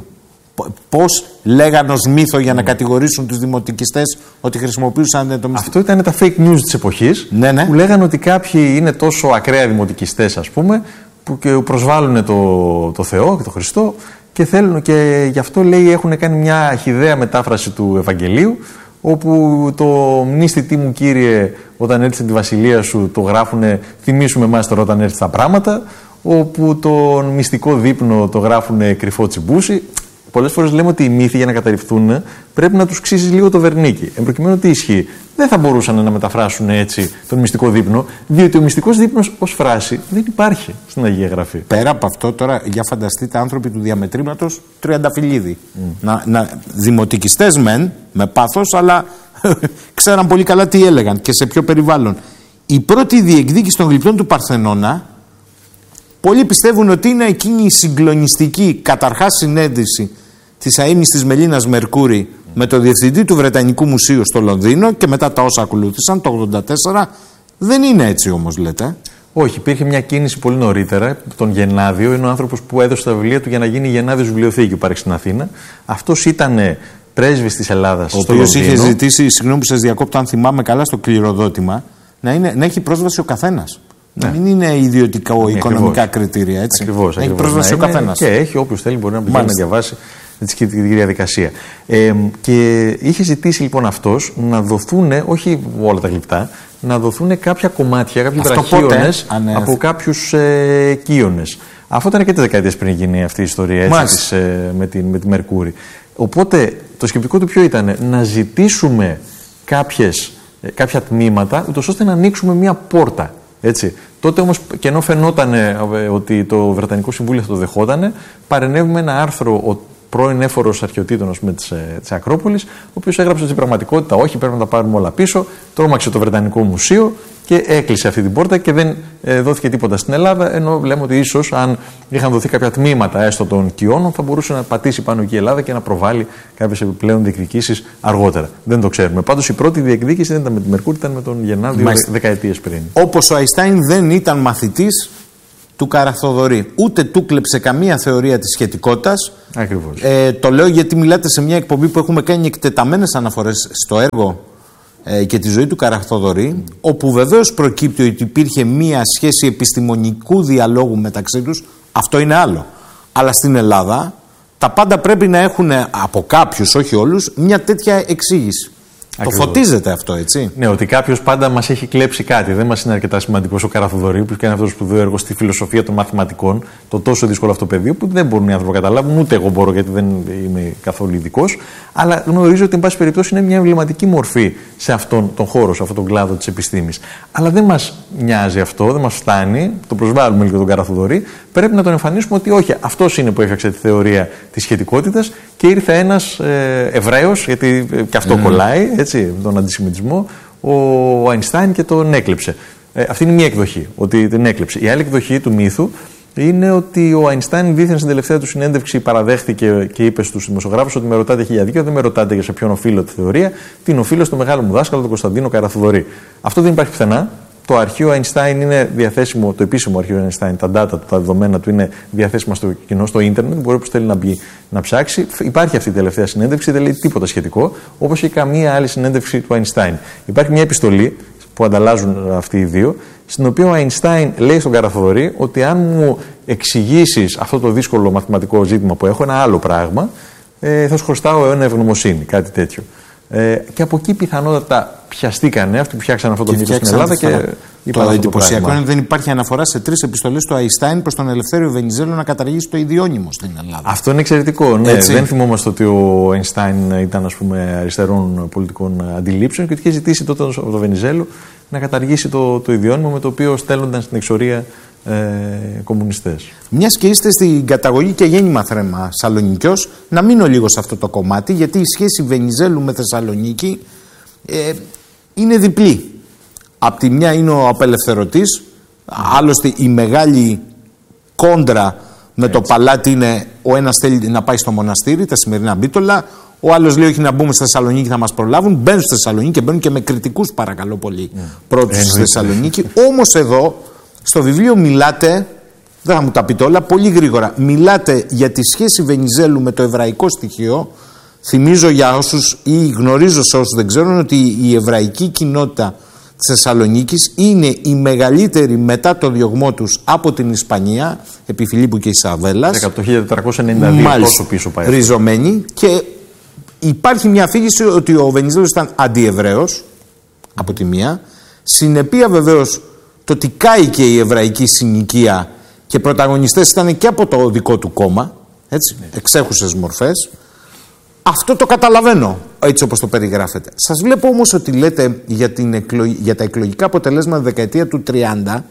Πώς λέγανε ως μύθο για να κατηγορήσουν τους δημοτικιστές ότι χρησιμοποιούσαν το μυστικό. Αυτό ήταν τα fake news της εποχής, ναι, ναι. που λέγανε ότι κάποιοι είναι τόσο ακραία δημοτικιστές, ας πούμε, που και προσβάλλουν το, το Θεό και το Χριστό και θέλουν, και γι' αυτό, λέει, έχουν κάνει μια χυδαία μετάφραση του Ευαγγελίου, όπου το μνήστητή μου, Κύριε, όταν έρθει στη βασιλεία σου, το γράφουνε, θυμίσουμε εμάς τώρα όταν έρθει τα πράγματα, όπου τον μυστικό δείπνο το γράφουν κρυφό τσιμπούσι. Πολλές φορές λέμε ότι οι μύθοι, για να καταρριφθούν, πρέπει να τους ξύσεις λίγο το βερνίκι. Εν προκειμένου τι ισχύει. Δεν θα μπορούσαν να μεταφράσουν έτσι τον μυστικό δείπνο, διότι ο μυστικός δείπνος ως φράση δεν υπάρχει στην Αγία Γραφή. Πέρα από αυτό, τώρα, για φανταστείτε άνθρωποι του διαμετρήματος Τριανταφυλλίδη. Mm. Να, να, δημοτικιστές μεν, με πάθος, αλλά ξέραν πολύ καλά τι έλεγαν και σε ποιο περιβάλλον. Η πρώτη διεκδίκηση των γλυπτών του Παρθενώνα. Πολλοί πιστεύουν ότι είναι εκείνη η συγκλονιστική καταρχάς συνέντευξη της αείμνηστης Μελίνας Μερκούρη με το διευθυντή του Βρετανικού Μουσείου στο Λονδίνο και μετά τα όσα ακολούθησαν το ογδόντα τέσσερα. Δεν είναι έτσι όμως, λέτε. Όχι, υπήρχε μια κίνηση πολύ νωρίτερα. Τον Γενάδιο είναι ο άνθρωπος που έδωσε τα βιβλία του για να γίνει Γενάδιος βιβλιοθήκη που υπάρχει στην Αθήνα. Αυτός ήταν πρέσβης της Ελλάδας στο Λονδίνο. Ο οποίος είχε ζητήσει, συγγνώμη που σας διακόπτω, αν θυμάμαι καλά, στο κληροδότημα να, είναι, να έχει πρόσβαση ο καθένας. Ναι. Να μην είναι ιδιωτικά ναι, οικονομικά ακριβώς. κριτήρια, έτσι. Ακριβώς, έχει πρόσβαση ο καθένας. Και έχει, όποιος θέλει μπορεί να πει να διαβάσει τη διαδικασία. Ε, και είχε ζητήσει λοιπόν αυτός να δοθούν, όχι όλα τα γλυπτά, να δοθούν κάποια κομμάτια, κάποιοι βραχίονες από κάποιους ε, κύονες. Αυτό ήταν και τις δεκαετίες πριν γίνει αυτή η ιστορία, έτσι, της, ε, με, τη, με τη Μερκούρη. Οπότε το σκεπτικό του ποιο ήταν, να ζητήσουμε κάποιες, ε, κάποια τμήματα, ούτως ώστε να ανοίξουμε μια πόρτα. Έτσι. Τότε όμως, και ενώ φαινόταν ε, ότι το Βρετανικό Συμβούλιο θα το δεχότανε, παρενέβη με ένα άρθρο ο πρώην έφορος αρχαιοτήτων της Ακρόπολης, ο οποίος έγραψε ότι στην πραγματικότητα όχι, πρέπει να τα πάρουμε όλα πίσω. Τρόμαξε το Βρετανικό Μουσείο και έκλεισε αυτή την πόρτα και δεν ε, δόθηκε τίποτα στην Ελλάδα. Ενώ λέμε ότι ίσως αν είχαν δοθεί κάποια τμήματα έστω των κοιώνων, θα μπορούσε να πατήσει πάνω εκεί η Ελλάδα και να προβάλλει κάποιες επιπλέον διεκδικήσεις αργότερα. Δεν το ξέρουμε. Πάντως η πρώτη διεκδίκηση δεν ήταν με τη Μερκούρη, ήταν με τον Γενάδη δύο δεκαετίες πριν. Όπως ο Αϊνστάιν δεν ήταν μαθητής του Καραθοδωρή. Ούτε του κλέψε καμία θεωρία της σχετικότητας. Ακριβώς. Ε, το λέω γιατί μιλάτε σε μια εκπομπή που έχουμε κάνει εκτεταμένες αναφορές στο έργο ε, και τη ζωή του Καραθοδωρή, mm. όπου βεβαίως προκύπτει ότι υπήρχε μια σχέση επιστημονικού διαλόγου μεταξύ τους. Αυτό είναι άλλο. Αλλά στην Ελλάδα τα πάντα πρέπει να έχουν από κάποιους, όχι όλους, μια τέτοια εξήγηση. Ακριβώς. Το φωτίζεται αυτό, έτσι. Ναι, ότι κάποιος πάντα μας έχει κλέψει κάτι. Δεν μας είναι αρκετά σημαντικός ο Καραθοδωρή, που κάνει αυτό το σπουδαίο έργο στη φιλοσοφία των μαθηματικών, το τόσο δύσκολο αυτό πεδίο, που δεν μπορούν οι άνθρωποι να καταλάβουν, ούτε εγώ μπορώ, γιατί δεν είμαι καθόλου ειδικός. Αλλά γνωρίζω ότι, εν πάση περιπτώσει, είναι μια εμβληματική μορφή σε αυτόν τον χώρο, σε αυτόν τον κλάδο της επιστήμης. Αλλά δεν μας νοιάζει αυτό, δεν μας φτάνει, το προσβάλλουμε λίγο τον Καραθοδωρή. Πρέπει να τον εμφανίσουμε ότι όχι, αυτός είναι που έφτιαξε τη θεωρία της σχετικότητας και ήρθε ένας ε, Εβραίος, γιατί ε, και αυτό mm. κολλάει, έτσι, τον αντισημιτισμό, ο Αϊνστάιν και τον έκλεψε. Ε, αυτή είναι μία εκδοχή, ότι την έκλεψε. Η άλλη εκδοχή του μύθου είναι ότι ο Αϊνστάιν δήθεν στην τελευταία του συνέντευξη παραδέχτηκε και είπε στους δημοσιογράφους ότι με ρωτάτε χίλια δίκαιο, δεν με ρωτάτε για σε ποιον οφείλω τη θεωρία, την οφείλω στο μεγάλο μου δάσκαλο, τον Κωνσταντίνο Καραθοδωρή. Αυτό δεν υπάρχει πουθενά. Το αρχείο Αϊνστάιν είναι διαθέσιμο, το επίσημο αρχείο Αϊνστάιν, τα data του, τα δεδομένα του είναι διαθέσιμα στο κοινό, στο ίντερνετ. Μπορεί όποιος θέλει να μπει να ψάξει. Υπάρχει αυτή η τελευταία συνέντευξη, δεν λέει τίποτα σχετικό, όπως και καμία άλλη συνέντευξη του Αϊνστάιν. Υπάρχει μια επιστολή που ανταλλάζουν αυτοί οι δύο, στην οποία ο Αϊνστάιν λέει στον Καραθοδωρή ότι αν μου εξηγήσεις αυτό το δύσκολο μαθηματικό ζήτημα που έχω, ένα άλλο πράγμα, ε, θα σου χρωστάω αιώνα ευγνωμοσύνη, κάτι τέτοιο. Ε, και από εκεί πιθανότατα πιαστήκανε αυτοί που φτιάξαν αυτό το μύθο στην Ελλάδα και το εντυπωσιακό είναι ότι δεν υπάρχει αναφορά σε τρεις επιστολές του Αϊνστάιν προς τον Ελευθέριο Βενιζέλο να καταργήσει το ιδιώνυμο στην Ελλάδα. Αυτό είναι εξαιρετικό. Ναι, δεν θυμόμαστε ότι ο Αϊνστάιν ήταν, ας πούμε, αριστερών πολιτικών αντιλήψεων και ότι είχε ζητήσει τότε από τον Βενιζέλο να καταργήσει το, το ιδιώνυμο με το οποίο στέλνονταν στην εξορία ε, κομμουνιστές. Μιας και είστε στην καταγωγή και γέννημα θρέμα Σαλονικιός, να μείνω λίγο σε αυτό το κομμάτι, γιατί η σχέση Βενιζέλου με Θεσσαλονίκη ε, είναι διπλή. Απ' τη μια είναι ο απελευθερωτής, άλλωστε η μεγάλη κόντρα με Έτσι. το παλάτι είναι ο ένας θέλει να πάει στο μοναστήρι, τα σημερινά Μπίτολα, ο άλλος λέει όχι να μπούμε στη Θεσσαλονίκη θα μας προλάβουν, μπαίνουν στη Θεσσαλονίκη και μπαίνουν και με κριτικούς παρακαλώ πολύ mm. πρώτους στη Θεσσαλονίκη. Όμως εδώ στο βιβλίο μιλάτε, δεν θα μου τα πείτε όλα, πολύ γρήγορα, μιλάτε για τη σχέση Βενιζέλου με το εβραϊκό στοιχείο. Θυμίζω για όσους ή γνωρίζω σε όσους δεν ξέρουν ότι η εβραϊκή κοινότητα της Θεσσαλονίκης είναι η μεγαλύτερη μετά το διωγμό τους από την Ισπανία, επί Φιλίππου και Ισαβέλλας. Το χίλια τετρακόσια ενενήντα δύο τόσο πίσω πάει. Ριζωμένη, και υπάρχει μια αφήγηση ότι ο Βενιζέλος ήταν αντιεβραίος από τη μία. Συνεπία βεβαίως το ότι κάηκε η εβραϊκή συνοικία και πρωταγωνιστές ήταν και από το δικό του κόμμα, έτσι, ναι. εξέχουσες μορφές. Αυτό το καταλαβαίνω, έτσι όπως το περιγράφετε. Σας βλέπω όμως ότι λέτε για, την εκλογ... για τα εκλογικά αποτελέσματα δεκαετία του τριάντα,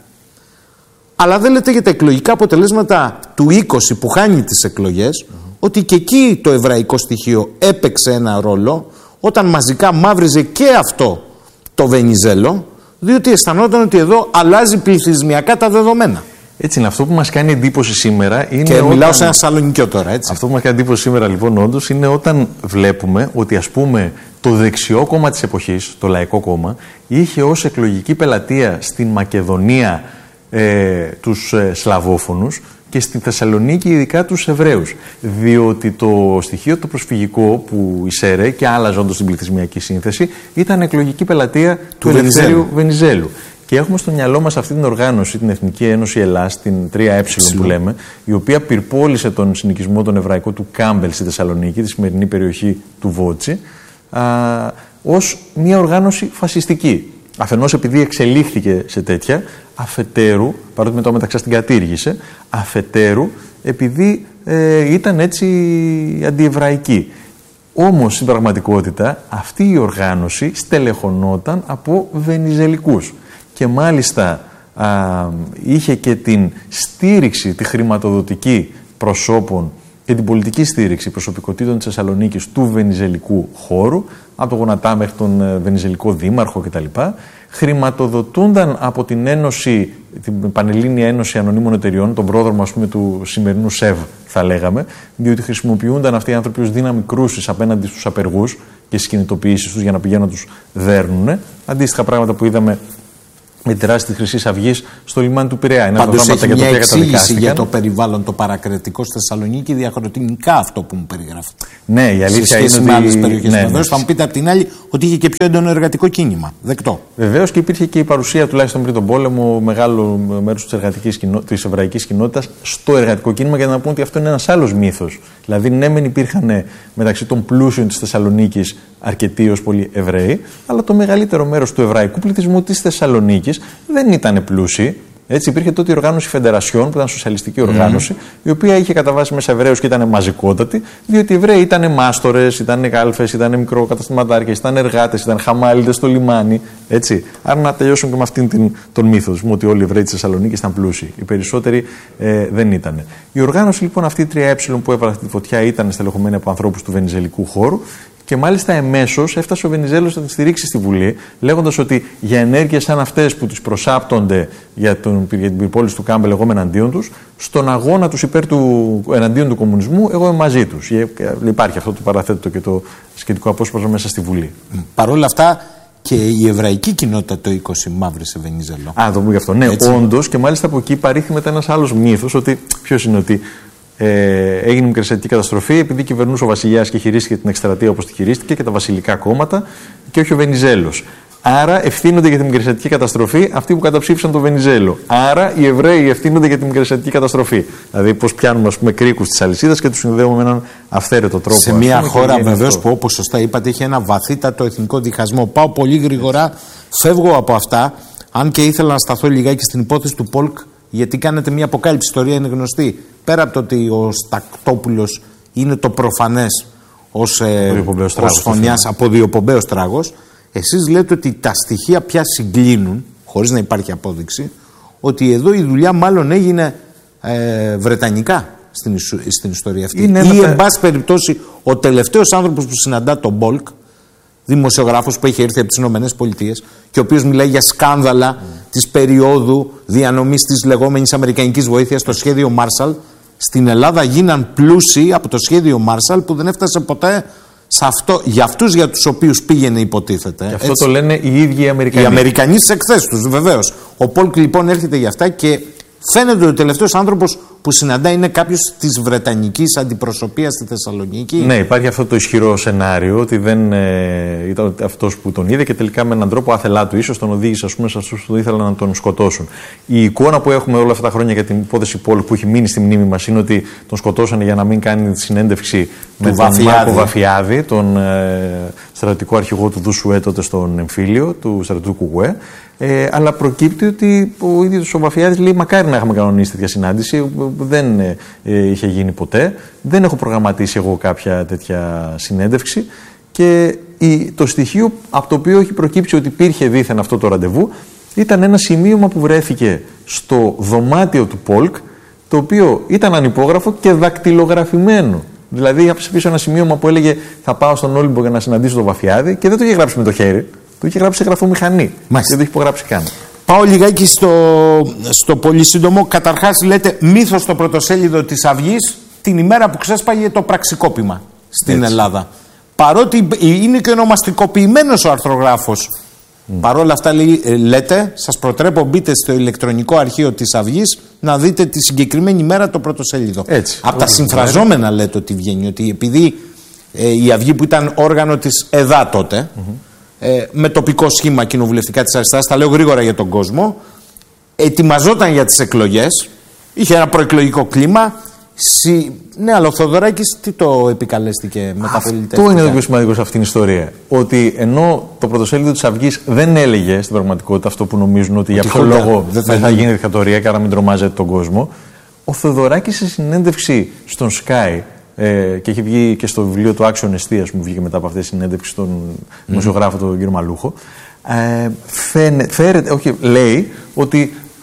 αλλά δεν λέτε για τα εκλογικά αποτελέσματα του είκοσι που χάνει τις εκλογές, mm-hmm. ότι και εκεί το εβραϊκό στοιχείο έπαιξε ένα ρόλο, όταν μαζικά μαύριζε και αυτό το Βενιζέλο, διότι αισθανόταν ότι εδώ αλλάζει πληθυσμιακά τα δεδομένα. Έτσι είναι. Αυτό που μας κάνει εντύπωση σήμερα είναι. Και όταν... μιλάω σε ένα Σαλονικιό τώρα, έτσι. Αυτό που μας κάνει εντύπωση σήμερα, λοιπόν, όντως, είναι όταν βλέπουμε ότι, ας πούμε, το δεξιό κόμμα της εποχής, το Λαϊκό Κόμμα, είχε ως εκλογική πελατεία στην Μακεδονία ε, τους ε, Σλαβόφωνους και στη Θεσσαλονίκη ειδικά τους Εβραίους. Διότι το στοιχείο το προσφυγικό που εισέρε και άλλαζε όντως την πληθυσμιακή σύνθεση ήταν εκλογική πελατεία του, του Ελευθέριου Βενιζέλου. Και έχουμε στο μυαλό μας αυτή την οργάνωση, την Εθνική Ένωση Ελλάς, την τρία ε που λέμε, η οποία πυρπόλησε τον συνοικισμό τον εβραϊκό του Κάμπελ στη Θεσσαλονίκη, τη σημερινή περιοχή του Βότσι, α, ως μια οργάνωση φασιστική. Αφενός επειδή εξελίχθηκε σε τέτοια, αφετέρου, παρότι μετά μεταξά την κατήργησε, αφετέρου επειδή ε, ήταν έτσι αντιεβραϊκή. Όμως στην πραγματικότητα αυτή η οργάνωση στελεχωνόταν από βενιζελικούς. Και μάλιστα α, είχε και την στήριξη, τη χρηματοδοτική προσώπων και την πολιτική στήριξη προσωπικότητων της Θεσσαλονίκης του βενιζελικού χώρου, από τον Γονατά μέχρι τον βενιζελικό δήμαρχο κτλ. Χρηματοδοτούνταν από την Ένωση, την Πανελλήνια Ένωση Ανωνύμων Εταιριών, τον πρόδρομο ας πούμε του σημερινού ΣΕΒ θα λέγαμε, διότι χρησιμοποιούνταν αυτοί οι άνθρωποι ως δύναμη κρούσης απέναντι στους απεργούς και στις κινητοποιήσεις τους για να πηγαίνουν να τους δέρνουν. Αντίστοιχα πράγματα που είδαμε με τη δράση της Χρυσής Αυγής στο λιμάνι του Πειραιά. Πάντως έχει μια εξήγηση για το περιβάλλον το παρακρατικό στη Θεσσαλονίκη, διαχρονικά αυτό που μου περιγράφετε. Ναι, η αλήθεια είναι ότι. Με άλλες περιοχές. Ναι, βεβαίως, θα μου πείτε απ' την άλλη ότι είχε και πιο έντονο εργατικό κίνημα. Δεκτό. Βεβαίως και υπήρχε και η παρουσία, τουλάχιστον πριν τον πόλεμο, μεγάλο μέρος της εβραϊκής κοινότητας στο εργατικό κίνημα, για να πούμε ότι αυτό είναι ένας άλλος μύθος. Δηλαδή, ναι, μεν υπήρχαν μεταξύ των πλούσιων της Θεσσαλονίκης αρκετοί ως πολλοί Εβραίοι, αλλά το μεγαλύτερο μέρος του εβραϊκού πληθυσμού της Θεσσαλονίκης δεν ήταν πλούσιοι. Έτσι, υπήρχε τότε η οργάνωση Φεντερασιών, που ήταν σοσιαλιστική οργάνωση, mm. η οποία είχε καταβάσει μέσα Εβραίους και ήταν μαζικότατη, διότι οι Εβραίοι ήταν μάστορες, ήταν γάλφες, ήταν μικροκαταστηματάρχες, ήταν εργάτες, ήταν χαμάλιδες στο λιμάνι. Έτσι. Άρα να τελειώσουν και με αυτήν την, τον μύθο, ότι όλοι οι Εβραίοι της Θεσσαλονίκης ήταν πλούσιοι. Οι περισσότεροι ε, δεν ήταν. Η οργάνωση λοιπόν αυτή η τρία ε που έβαλε αυτή τη φωτιά ήταν στελεχωμένη από ανθρώπους του βενιζελικού χώρου. Και μάλιστα εμέσως έφτασε ο Βενιζέλος να τη στηρίξει στη Βουλή, λέγοντας ότι για ενέργειες σαν αυτές που τις προσάπτονται για, τον, για την πυρπόληση του Κάμπελ, εγώ είμαι εναντίον τους, στον αγώνα τους υπέρ του εναντίον του κομμουνισμού, εγώ είμαι μαζί τους. Υπάρχει αυτό το παραθέτω και το σχετικό απόσπασμα μέσα στη Βουλή. Παρ' όλα αυτά και η εβραϊκή κοινότητα το είκοσι μαύρησε Βενιζέλο. Α, το πω γι' αυτό. Ναι, όντως, και μάλιστα από εκεί παρήχθη μετά ένας άλλος μύθος, ότι ποιος είναι ότι. Ε, έγινε μικρασιατική καταστροφή επειδή κυβερνούσε ο βασιλιάς και χειρίστηκε την εκστρατεία όπως τη χειρίστηκε και τα βασιλικά κόμματα και όχι ο Βενιζέλος. Άρα ευθύνονται για την μικρασιατική καταστροφή αυτοί που καταψήφισαν τον Βενιζέλο. Άρα οι Εβραίοι ευθύνονται για την μικρασιατική καταστροφή. Δηλαδή, πώς πιάνουμε ας πούμε, κρίκους της αλυσίδας και τους συνδέουμε με έναν αυθαίρετο τρόπο. Σε μια χώρα βεβαίως που, όπως σωστά είπατε, έχει ένα βαθύτατο εθνικό διχασμό. Πάω πολύ γρήγορα, φεύγω από αυτά. Αν και ήθελα να σταθώ λιγάκι στην υπόθεση του Πολκ, γιατί κάνετε μια αποκάλυψη, η ιστορία είναι γνωστή. Πέρα από το ότι ο Στακτόπουλος είναι το προφανές ως, ε, ως φωνιάς από διοπομπαίος τράγος, εσείς λέτε ότι τα στοιχεία πια συγκλίνουν, χωρίς να υπάρχει απόδειξη, ότι εδώ η δουλειά μάλλον έγινε ε, βρετανικά στην, στην ιστορία αυτή. Είναι ή, εν πάση περιπτώσει, ο τελευταίος άνθρωπος που συναντά τον Μπολκ, δημοσιογράφος που έχει έρθει από τις Ηνωμένες Πολιτείες και ο οποίος μιλάει για σκάνδαλα mm. της περίοδου διανομής της λεγόμενης αμερικανικής βοήθειας στο σχέδιο Marshall, στην Ελλάδα γίναν πλούσιοι από το σχέδιο Marshall που δεν έφτασε ποτέ σε αυτό, για αυτούς για τους οποίους πήγαινε υποτίθεται. Και αυτό έτσι, το λένε οι ίδιοι οι Αμερικανοί. Οι Αμερικανοί στις εκθέσεις τους, βεβαίως. Ο Πολκ λοιπόν έρχεται για αυτά και φαίνεται ότι ο τελευταίος άνθρωπος που συναντά είναι κάποιος της βρετανικής αντιπροσωπείας στη Θεσσαλονίκη. Ναι, υπάρχει αυτό το ισχυρό σενάριο ότι δεν ε, ήταν αυτός που τον είδε και τελικά με έναν τρόπο άθελά του ίσως τον οδήγησε ας πούμε, σε αυτούς που ήθελαν να τον σκοτώσουν. Η εικόνα που έχουμε όλα αυτά τα χρόνια για την υπόθεση Πολ που έχει μείνει στη μνήμη μας είναι ότι τον σκοτώσανε για να μην κάνει τη συνέντευξη με τον Βαφιάδη. Μάρκο Βαφιάδη, τον ε, στρατιωτικό αρχηγό του Δουσουέ τότε στον εμφύλιο του στρατιωτικού Κουκουέ. Ε, αλλά προκύπτει ότι ο ίδιος ο Βαφιάδης λέει μακάρι να είχαμε κανονίσει τέτοια συνάντηση, δεν ε, είχε γίνει ποτέ, δεν έχω προγραμματίσει εγώ κάποια τέτοια συνέντευξη και η, το στοιχείο από το οποίο έχει προκύψει ότι υπήρχε δήθεν αυτό το ραντεβού ήταν ένα σημείωμα που βρέθηκε στο δωμάτιο του Πολκ, το οποίο ήταν ανυπόγραφο και δακτυλογραφημένο. Δηλαδή άφησε πίσω ένα σημείωμα που έλεγε θα πάω στον Όλυμπο για να συναντήσω τον Βαφιάδη και δεν το είχε γράψει με το χέρι. Το είχε γράψει σε γραφομηχανή. Μάλιστα. Δεν το είχε υπογράψει καν. Πάω λιγάκι στο, στο πολύ σύντομο. Καταρχάς, λέτε μύθος στο πρωτοσέλιδο της Αυγής την ημέρα που ξέσπαγε το πραξικόπημα στην Έτσι. Ελλάδα. Παρότι είναι και ονομαστικοποιημένος ο αρθρογράφος. Mm. Παρ' όλα αυτά, λέει, λέτε, σας προτρέπω μπείτε στο ηλεκτρονικό αρχείο της Αυγής να δείτε τη συγκεκριμένη ημέρα το πρωτοσέλιδο. Έτσι. Από τα συμφραζόμενα λέτε ότι βγαίνει. Ότι επειδή ε, η Αυγή που ήταν όργανο της ΕΔΑ τότε. Mm-hmm. Ε, με τοπικό σχήμα κοινοβουλευτικά της αριστεράς, τα λέω γρήγορα για τον κόσμο, ετοιμαζόταν για τις εκλογές, είχε ένα προεκλογικό κλίμα. Συ... Ναι, αλλά ο Θοδωράκης τι το επικαλέστηκε με τα πολιτικά. Αυτό είναι το πιο σημαντικό σε αυτήν την ιστορία. Ότι ενώ το πρωτοσέλιδο της Αυγής δεν έλεγε στην πραγματικότητα αυτό που νομίζουν ότι, ότι για ποιο λόγο δεν θα, θα γίνει δικτατορία και άρα μην τρομάζεται τον κόσμο, ο Θοδωράκης σε συνέντευξη στον Sky. Ε, και έχει βγει και στο βιβλίο του Άξιον Εστίας που βγήκε μετά από αυτή τη συνέντευξη στον mm. δημοσιογράφο τον κύριο Μαλούχο. Ε, φαίνε, φέρεται, όχι, λέει ότι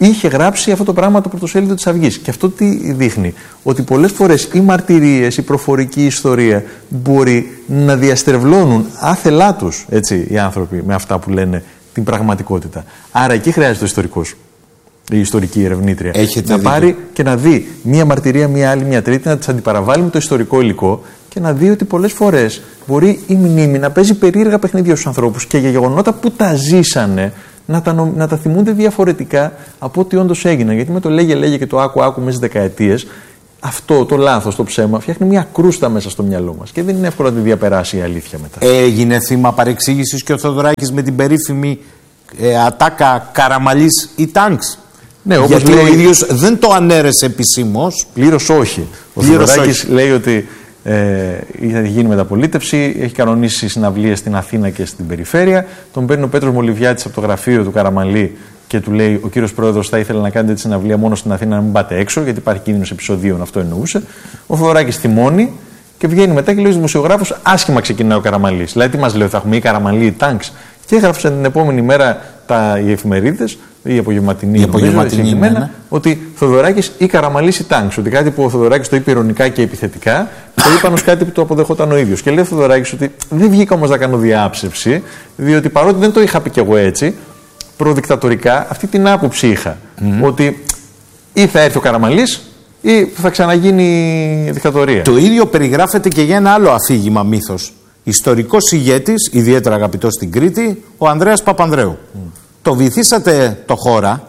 είχε γράψει αυτό το πράγμα το πρωτοσέλιδο της Αυγής. Και αυτό τι δείχνει? Ότι πολλές φορές οι μαρτυρίες, η προφορική ιστορία μπορεί να διαστρεβλώνουν άθελά τους, έτσι, οι άνθρωποι με αυτά που λένε την πραγματικότητα. Άρα εκεί χρειάζεται ο ιστορικός, η ιστορική ερευνήτρια. Έχετε να δίκιο. πάρει και να δει μία μαρτυρία, μία άλλη, μία τρίτη, να τις αντιπαραβάλει με το ιστορικό υλικό και να δει ότι πολλές φορές μπορεί η μνήμη να παίζει περίεργα παιχνίδια στους ανθρώπους και για γεγονότα που τα ζήσανε να τα, να τα θυμούνται διαφορετικά από ό,τι όντως έγιναν. Γιατί με το λέγε, λέγε και το άκου, άκου μέσα στις δεκαετίες, αυτό το λάθος, το ψέμα, φτιάχνει μια κρούστα μέσα στο μυαλό μας και δεν είναι εύκολο να τη διαπεράσει η αλήθεια μετά. Έγινε θύμα παρεξήγησης και ο Θοδωράκης με την περίφημη ε, ατάκα Καραμαλής ή Τάγκς. Ναι, όπως γιατί λέει, ο ίδιος δεν το ανέρεσε επισήμως. Πλήρως όχι. Ο Θοδωράκης λέει ότι ε, θα γίνει μεταπολίτευση, έχει κανονίσει συναυλίες στην Αθήνα και στην περιφέρεια. Τον παίρνει ο Πέτρος Μολυβιάτης από το γραφείο του Καραμαλή και του λέει: ο κύριος Πρόεδρος θα ήθελε να κάνετε τη συναυλία μόνο στην Αθήνα, να μην πάτε έξω, γιατί υπάρχει κίνδυνος επεισοδίων. Αυτό εννοούσε. Ο Θοδωράκης θυμώνει και βγαίνει μετά και λέει στους δημοσιογράφους: άσχημα ξεκινάει ο Καραμαλής. Δηλαδή, τι μας λέει, θα έχουμε ή Καραμαλή ή Τάγκς. Και έγραψαν την επόμενη μέρα τα, οι εφημερίδες, η απογευματινή, η απογευματινή νομίζω, ναι. ότι Θοδωράκης ή Καραμαλής ή Τάγκς. Ότι κάτι που ο Θοδωράκης το είπε ειρωνικά και επιθετικά, το είπαν ως κάτι που το αποδεχόταν ο ίδιος. Και λέει ο Θοδωράκης ότι δεν βγήκα όμως να κάνω διάψευση, διότι παρότι δεν το είχα πει κι εγώ έτσι, προδικτατορικά αυτή την άποψη είχα. Mm-hmm. Ότι ή θα έρθει ο Καραμαλής ή θα ξαναγίνει δικτατορία. Το ίδιο περιγράφεται και για ένα άλλο αφήγημα μύθος. Ιστορικός ηγέτης, ιδιαίτερα αγαπητός στην Κρήτη, ο Ανδρέας Παπανδρέου. Mm. Το βυθίσατε το χώρα,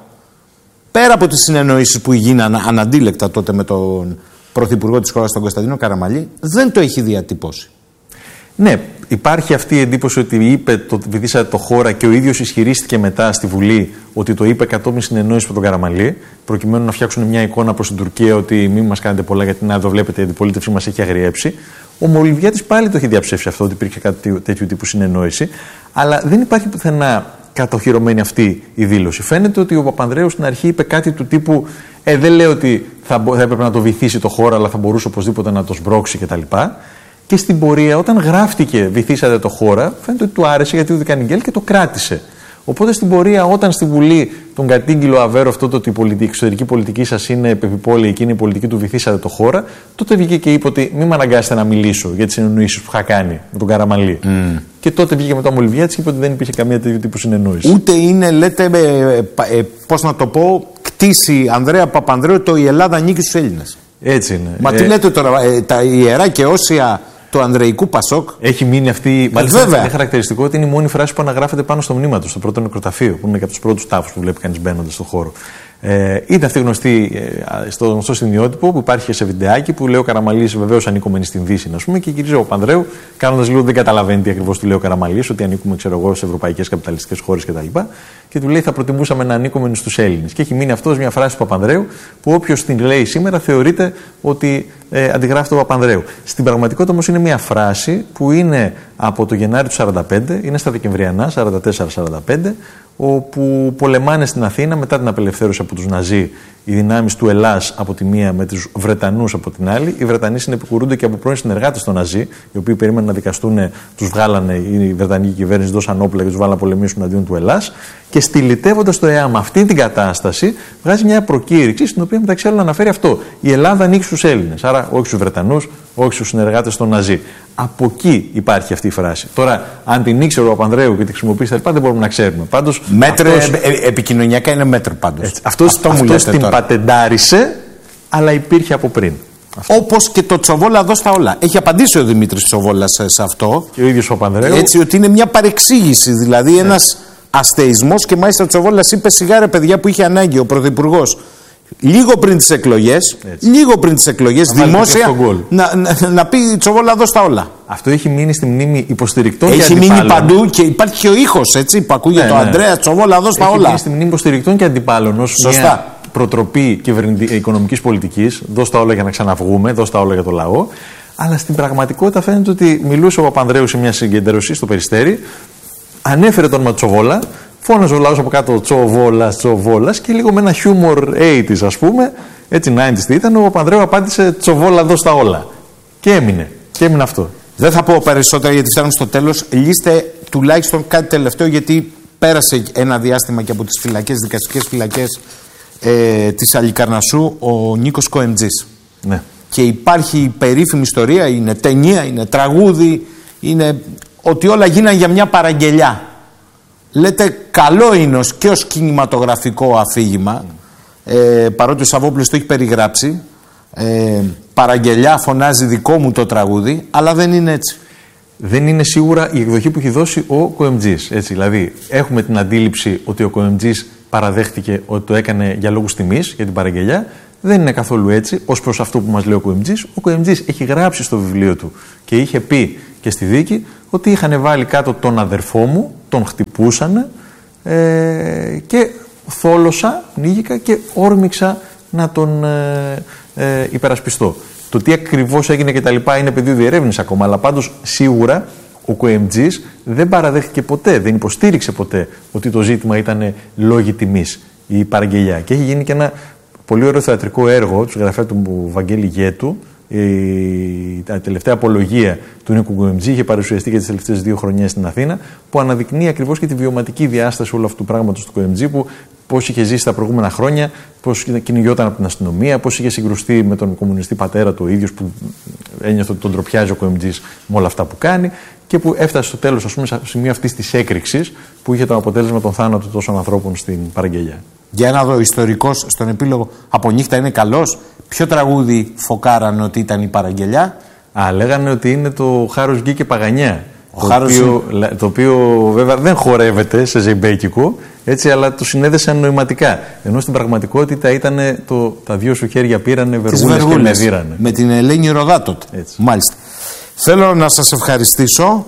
πέρα από τις συνεννοήσεις που γίνανε αναντίλεκτα τότε με τον πρωθυπουργό της χώρας, τον Κωνσταντίνο Καραμαλή, δεν το έχει διατυπώσει. Ναι, υπάρχει αυτή η εντύπωση ότι είπε το βυθίσατε το χώρα και ο ίδιος ισχυρίστηκε μετά στη Βουλή ότι το είπε κατόπιν συνεννόησης με τον Καραμαλή, προκειμένου να φτιάξουν μια εικόνα προς την Τουρκία ότι μην μας κάνετε πολλά γιατί να το βλέπετε η αντιπολίτευση μας έχει αγριέψει. Ο Μολυβιάτης πάλι το έχει διαψεύσει αυτό, ότι υπήρχε κάτι τέτοιου τύπου συνεννόηση, αλλά δεν υπάρχει πουθενά κατοχυρωμένη αυτή η δήλωση. Φαίνεται ότι ο Παπανδρέου στην αρχή είπε κάτι του τύπου ε, δεν λέω ότι θα, θα έπρεπε να το βυθίσει το χώρο, αλλά θα μπορούσε οπωσδήποτε να το σμπρώξει κτλ. Και στην πορεία, όταν γράφτηκε βυθίσατε το χώρα, φαίνεται ότι του άρεσε γιατί του έκανε γκέλ και το κράτησε. Οπότε στην πορεία, όταν στη Βουλή τον κατήγγειλε ο Αβέρο αυτό το ότι η πολιτική, εξωτερική πολιτική σας είναι επιπόλαιη, εκείνη η πολιτική του βυθίσατε το χώρα, τότε βγήκε και είπε ότι μην με αναγκάσετε να μιλήσω για τις συνεννοήσεις που είχα κάνει με τον Καραμαλή. Mm. Και τότε βγήκε μετά ο Μολυβιάτης και είπε ότι δεν υπήρχε καμία τέτοιου τύπου συνεννόηση. Ούτε είναι, λέτε, ε, ε, ε, πώς να το πω, κτίσει Ανδρέα Παπανδρέου το η Ελλάδα ανήκει στους Έλληνες. Έτσι είναι. Μα ε, τι λέτε τώρα, ε, τα ιερά και όσια του Ανδρεϊκού Πασόκ. Έχει μείνει αυτή. Μάλιστα, βέβαια. είναι χαρακτηριστικό ότι είναι η μόνη φράση που αναγράφεται πάνω στο μνήμα του, στο πρώτο νεκροταφείο, που είναι και από του πρώτου τάφου που βλέπει κανεί μπαίνοντα στον χώρο. Ε, είναι αυτή γνωστή ε, στο γνωστό σημειότυπο που υπάρχει και σε βιντεάκι που λέει ο Καραμαλής βεβαίως ανήκομενη στην Δύση, ας πούμε, και γυρίζει ο Παπανδρέου κάνοντας λίγο δεν καταλαβαίνει τι ακριβώς του λέει ο Καραμαλής, ότι ανήκουμε, ξέρω εγώ, σε ευρωπαϊκές καπιταλιστικές χώρες κτλ. Και του λέει θα προτιμούσαμε να ανήκομενοι στους Έλληνες. Και έχει μείνει αυτό μια φράση του Παπανδρέου που όποιος την λέει σήμερα θεωρείται ότι ε, αντιγράφει τον Παπανδρέου. Στην πραγματικότητα όμως είναι μια φράση που είναι από το Γενάρη του σαράντα πέντε, είναι στα Δεκεμβριανά, σαράντα τέσσερα σαράντα πέντε, όπου πολεμάνε στην Αθήνα μετά την απελευθέρωση από τους Ναζί οι δυνάμεις του Ελλάς από τη μία με τους Βρετανούς από την άλλη. Οι Βρετανοί συνεπικουρούνται και από πρώην συνεργάτες των Ναζί, οι οποίοι περίμεναν να δικαστούν, τους βγάλανε, η Βρετανική κυβέρνηση δώσαν όπλα και τους βάλανε να πολεμήσουν αντίον του Ελλάς. Και στυλιτεύοντας το ΕΑΜ αυτή την κατάσταση, βγάζει μια προκήρυξη στην οποία μεταξύ άλλων αναφέρει αυτό. Η Ελλάδα ανήκει στους Έλληνες. Άρα όχι στους Βρετανούς, όχι στους συνεργάτες των Ναζί. Από εκεί υπάρχει αυτή η φράση. Τώρα, αν την ήξερε ο Παπανδρέου και τη χρησιμοποιήσει τα δεν μπορούμε να ξέρουμε. Πάντως, μέτρο, αυτός, ε, ε, επικοινωνιακά είναι μέτρο πάντως. Έτσι, αυτός αυτό αυτός την τώρα. πατεντάρισε, αλλά υπήρχε από πριν. Όπως και το Τσοβόλα εδώ στα όλα. Έχει απαντήσει ο Δημήτρης Τσοβόλας σε αυτό. Και ο ίδιος ο Παπανδρέου. Έτσι, ότι είναι μια παρεξήγηση. Δηλαδή, ένας αστεϊσμός και μάλιστα ο Τσοβόλας είπε σιγά ρε παιδιά που είχε ανάγκη ο Πρωθυπουργός. Λίγο πριν τις εκλογές, λίγο πριν τις εκλογές, δημόσια να, να, να πει Τσοβόλα εδώ στα όλα. Αυτό έχει μείνει στη μνήμη υποστηρικτών έχει και αντιπάλων. Έχει μείνει παντού και υπάρχει και ο ήχος έτσι, που ακούγεται ναι, το ναι. Ανδρέα Τσοβόλα εδώ στα έχει όλα. Έχει μείνει στη μνήμη υποστηρικτών και αντιπάλων ως Σωστά. μια προτροπή οικονομικής πολιτικής. Δώσ' τα όλα για να ξαναβγούμε, δώσ' τα όλα για το λαό. Αλλά στην πραγματικότητα φαίνεται ότι μιλούσε ο Παπανδρέου σε μια συγκέντρωση στο Περιστέρι, ανέφερε το όνομα Τσοβόλα. Φώναζε ο λαός από κάτω Τσοβόλας, Τσοβόλας και λίγο με ένα χιούμορ ογδόντα ας πούμε, έτσι ενενήντα τι ήταν, ο Παπανδρέου απάντησε Τσοβόλα εδώ στα όλα. Και έμεινε. Και έμεινε αυτό. Δεν θα πω περισσότερα γιατί φτάνουμε στο τέλος. Λύστε τουλάχιστον κάτι τελευταίο γιατί πέρασε ένα διάστημα και από τις φυλακές, δικαστικές φυλακές ε, της Αλικαρνασσού ο Νίκος Κοεμτζής. Ναι. Και υπάρχει η περίφημη ιστορία, είναι ταινία, είναι τραγούδι, είναι ότι όλα γίνανε για μια παραγγελιά. Λέτε καλό είναι ως, και ως κινηματογραφικό αφήγημα, ε, παρότι ο Σαββόπουλος το έχει περιγράψει, ε, παραγγελιά φωνάζει δικό μου το τραγούδι, αλλά δεν είναι έτσι. Δεν είναι σίγουρα η εκδοχή που έχει δώσει ο Κοεμτζής. Έτσι, δηλαδή, έχουμε την αντίληψη ότι ο Κοεμτζής παραδέχτηκε ότι το έκανε για λόγους τιμής, για την παραγγελιά. Δεν είναι καθόλου έτσι, ως προς αυτό που μας λέει ο Κοεμτζής. Ο Κοεμτζής έχει γράψει στο βιβλίο του και είχε πει και στη δίκη ότι είχαν βάλει κάτω τον αδερφό μου, τον χτυπούσανε ε, και θόλωσα, πνίγηκα και όρμηξα να τον ε, ε, υπερασπιστώ. Το τι ακριβώς έγινε και τα λοιπά είναι πεδίο διερεύνηση ακόμα, αλλά πάντως σίγουρα ο Κοεμτζής δεν παραδέχτηκε ποτέ, δεν υποστήριξε ποτέ ότι το ζήτημα ήταν λόγοι τιμής ή παραγγελιά. Και έχει γίνει και ένα πολύ ωραίο θεατρικό έργο του συγγραφέα του Βαγγέλη Γέτου. Η τελευταία απολογία του Νίκου Κοεμτζή είχε παρουσιαστεί και τις τελευταίες δύο χρονιές στην Αθήνα, που αναδεικνύει ακριβώς και τη βιωματική διάσταση όλου αυτού του πράγματος του Κοεμτζή, που πώς είχε ζήσει τα προηγούμενα χρόνια, πώς κυνηγιόταν από την αστυνομία, πώς είχε συγκρουστεί με τον κομμουνιστή πατέρα του ο ίδιος, που ένιωθε ότι τον τροπιάζει ο Κοεμτζής με όλα αυτά που κάνει, και που έφτασε στο τέλος, ας πούμε, στο σημείο αυτής της έκρηξης που είχε το αποτέλεσμα τον θάνατο τόσων ανθρώπων στην παραγγελιά. Για να δω, ιστορικός στον επίλογο από νύχτα είναι καλός. Ποιο τραγούδι φωκάραν ότι ήταν η παραγγελιά? Α, λέγανε ότι είναι το Χάρος Γκί και Παγανιά. Ο το, Χάρος... οποίο, το οποίο βέβαια δεν χορεύεται σε ζεϊμπέκικο, έτσι, αλλά το συνέδεσαν νοηματικά. Ενώ στην πραγματικότητα ήταν το, τα δύο σου χέρια πήρανε βεργούλες και με δίρανε. Με την Ελένη Ροδά τότε. Έτσι. Μάλιστα. Θέλω να σας ευχαριστήσω.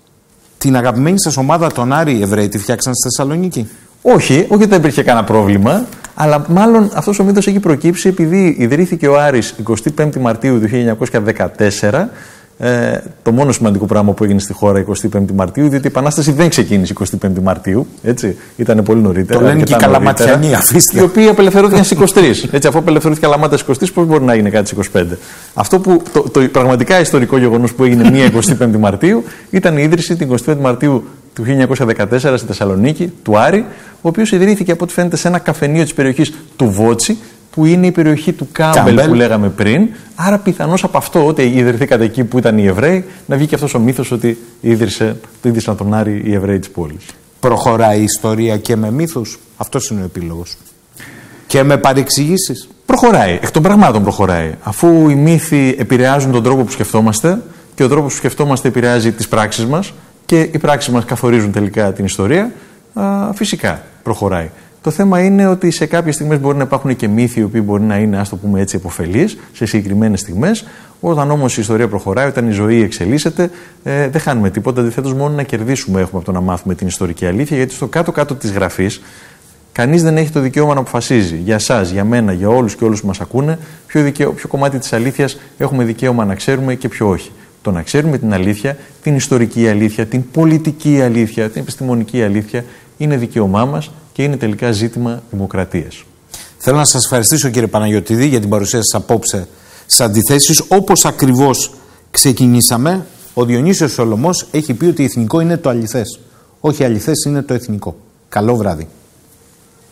Την αγαπημένη σας ομάδα, τον Άρη, οι Εβραίοι τη φτιάξαν στη Θεσσαλονίκη? Όχι, όχι, δεν υπήρχε κανένα πρόβλημα, αλλά μάλλον αυτός ο μύθος έχει προκύψει επειδή ιδρύθηκε ο Άρης εικοστή πέμπτη Μαρτίου του χίλια εννιακόσια δεκατέσσερα. Ε, το μόνο σημαντικό πράγμα που έγινε στη χώρα εικοστή πέμπτη Μαρτίου, διότι η Επανάσταση δεν ξεκίνησε εικοστή πέμπτη Μαρτίου, έτσι, ήταν πολύ νωρίτερα. Το λένε και οι Καλαματιανοί, αφήστε. Οι οποίοι απελευθερώθηκαν στις είκοσι τρεις. Έτσι, αφού απελευθερώθηκε Καλαμάτα στις είκοσι τρεις, πώς μπορεί να έγινε κάτι στις είκοσι πέντε? Αυτό που το, το, το πραγματικά ιστορικό γεγονός που έγινε μία εικοστή πέμπτη Μαρτίου ήταν η ίδρυση την εικοστή πέμπτη Μαρτίου του χίλια εννιακόσια δεκατέσσερα στη Θεσσαλονίκη, του Άρη, ο οποίος ιδρύθηκε από ό,τι φαίνεται σε ένα καφενείο της περιοχής του Βότσι, που είναι η περιοχή του Κάμπελ που λέγαμε πριν. Άρα πιθανώς από αυτό, ότι ιδρυθήκατε εκεί που ήταν οι Εβραίοι, να βγει και αυτός ο μύθος ότι ίδρυσε, το ίδρυσαν τον Άρη οι Εβραίοι της πόλης. Προχωράει η ιστορία και με μύθους. Αυτός είναι ο επίλογος. Και με παρεξηγήσεις. Προχωράει. Εκ των πραγμάτων προχωράει. Αφού οι μύθοι επηρεάζουν τον τρόπο που σκεφτόμαστε και ο τρόπος που σκεφτόμαστε επηρεάζει τις πράξεις μας και οι πράξεις μας καθορίζουν τελικά την ιστορία, α, φυσικά προχωράει. Το θέμα είναι ότι σε κάποιες στιγμές μπορεί να υπάρχουν και μύθοι οι οποίοι μπορεί να είναι, ας το πούμε έτσι, επωφελείς σε συγκεκριμένες στιγμές. Όταν όμως η ιστορία προχωράει, όταν η ζωή εξελίσσεται, ε, δεν χάνουμε τίποτα. Αντιθέτως, μόνο να κερδίσουμε έχουμε από το να μάθουμε την ιστορική αλήθεια, γιατί στο κάτω-κάτω της γραφής κανείς δεν έχει το δικαίωμα να αποφασίζει για εσάς, για μένα, για όλους και όλους που μας ακούνε, ποιο, δικαίω, ποιο κομμάτι της αλήθειας έχουμε δικαίωμα να ξέρουμε και ποιο όχι. Το να ξέρουμε την αλήθεια, την ιστορική αλήθεια, την πολιτική αλήθεια, την επιστημονική αλήθεια, είναι δικαίωμά μας και είναι τελικά ζήτημα δημοκρατίας. Θέλω να σας ευχαριστήσω, κύριε Παναγιωτίδη, για την παρουσία σας απόψε στις αντιθέσεις. Όπως ακριβώς ξεκινήσαμε, ο Διονύσιος Σολωμός έχει πει ότι εθνικό είναι το αληθές. Όχι αληθές είναι το εθνικό. Καλό βράδυ.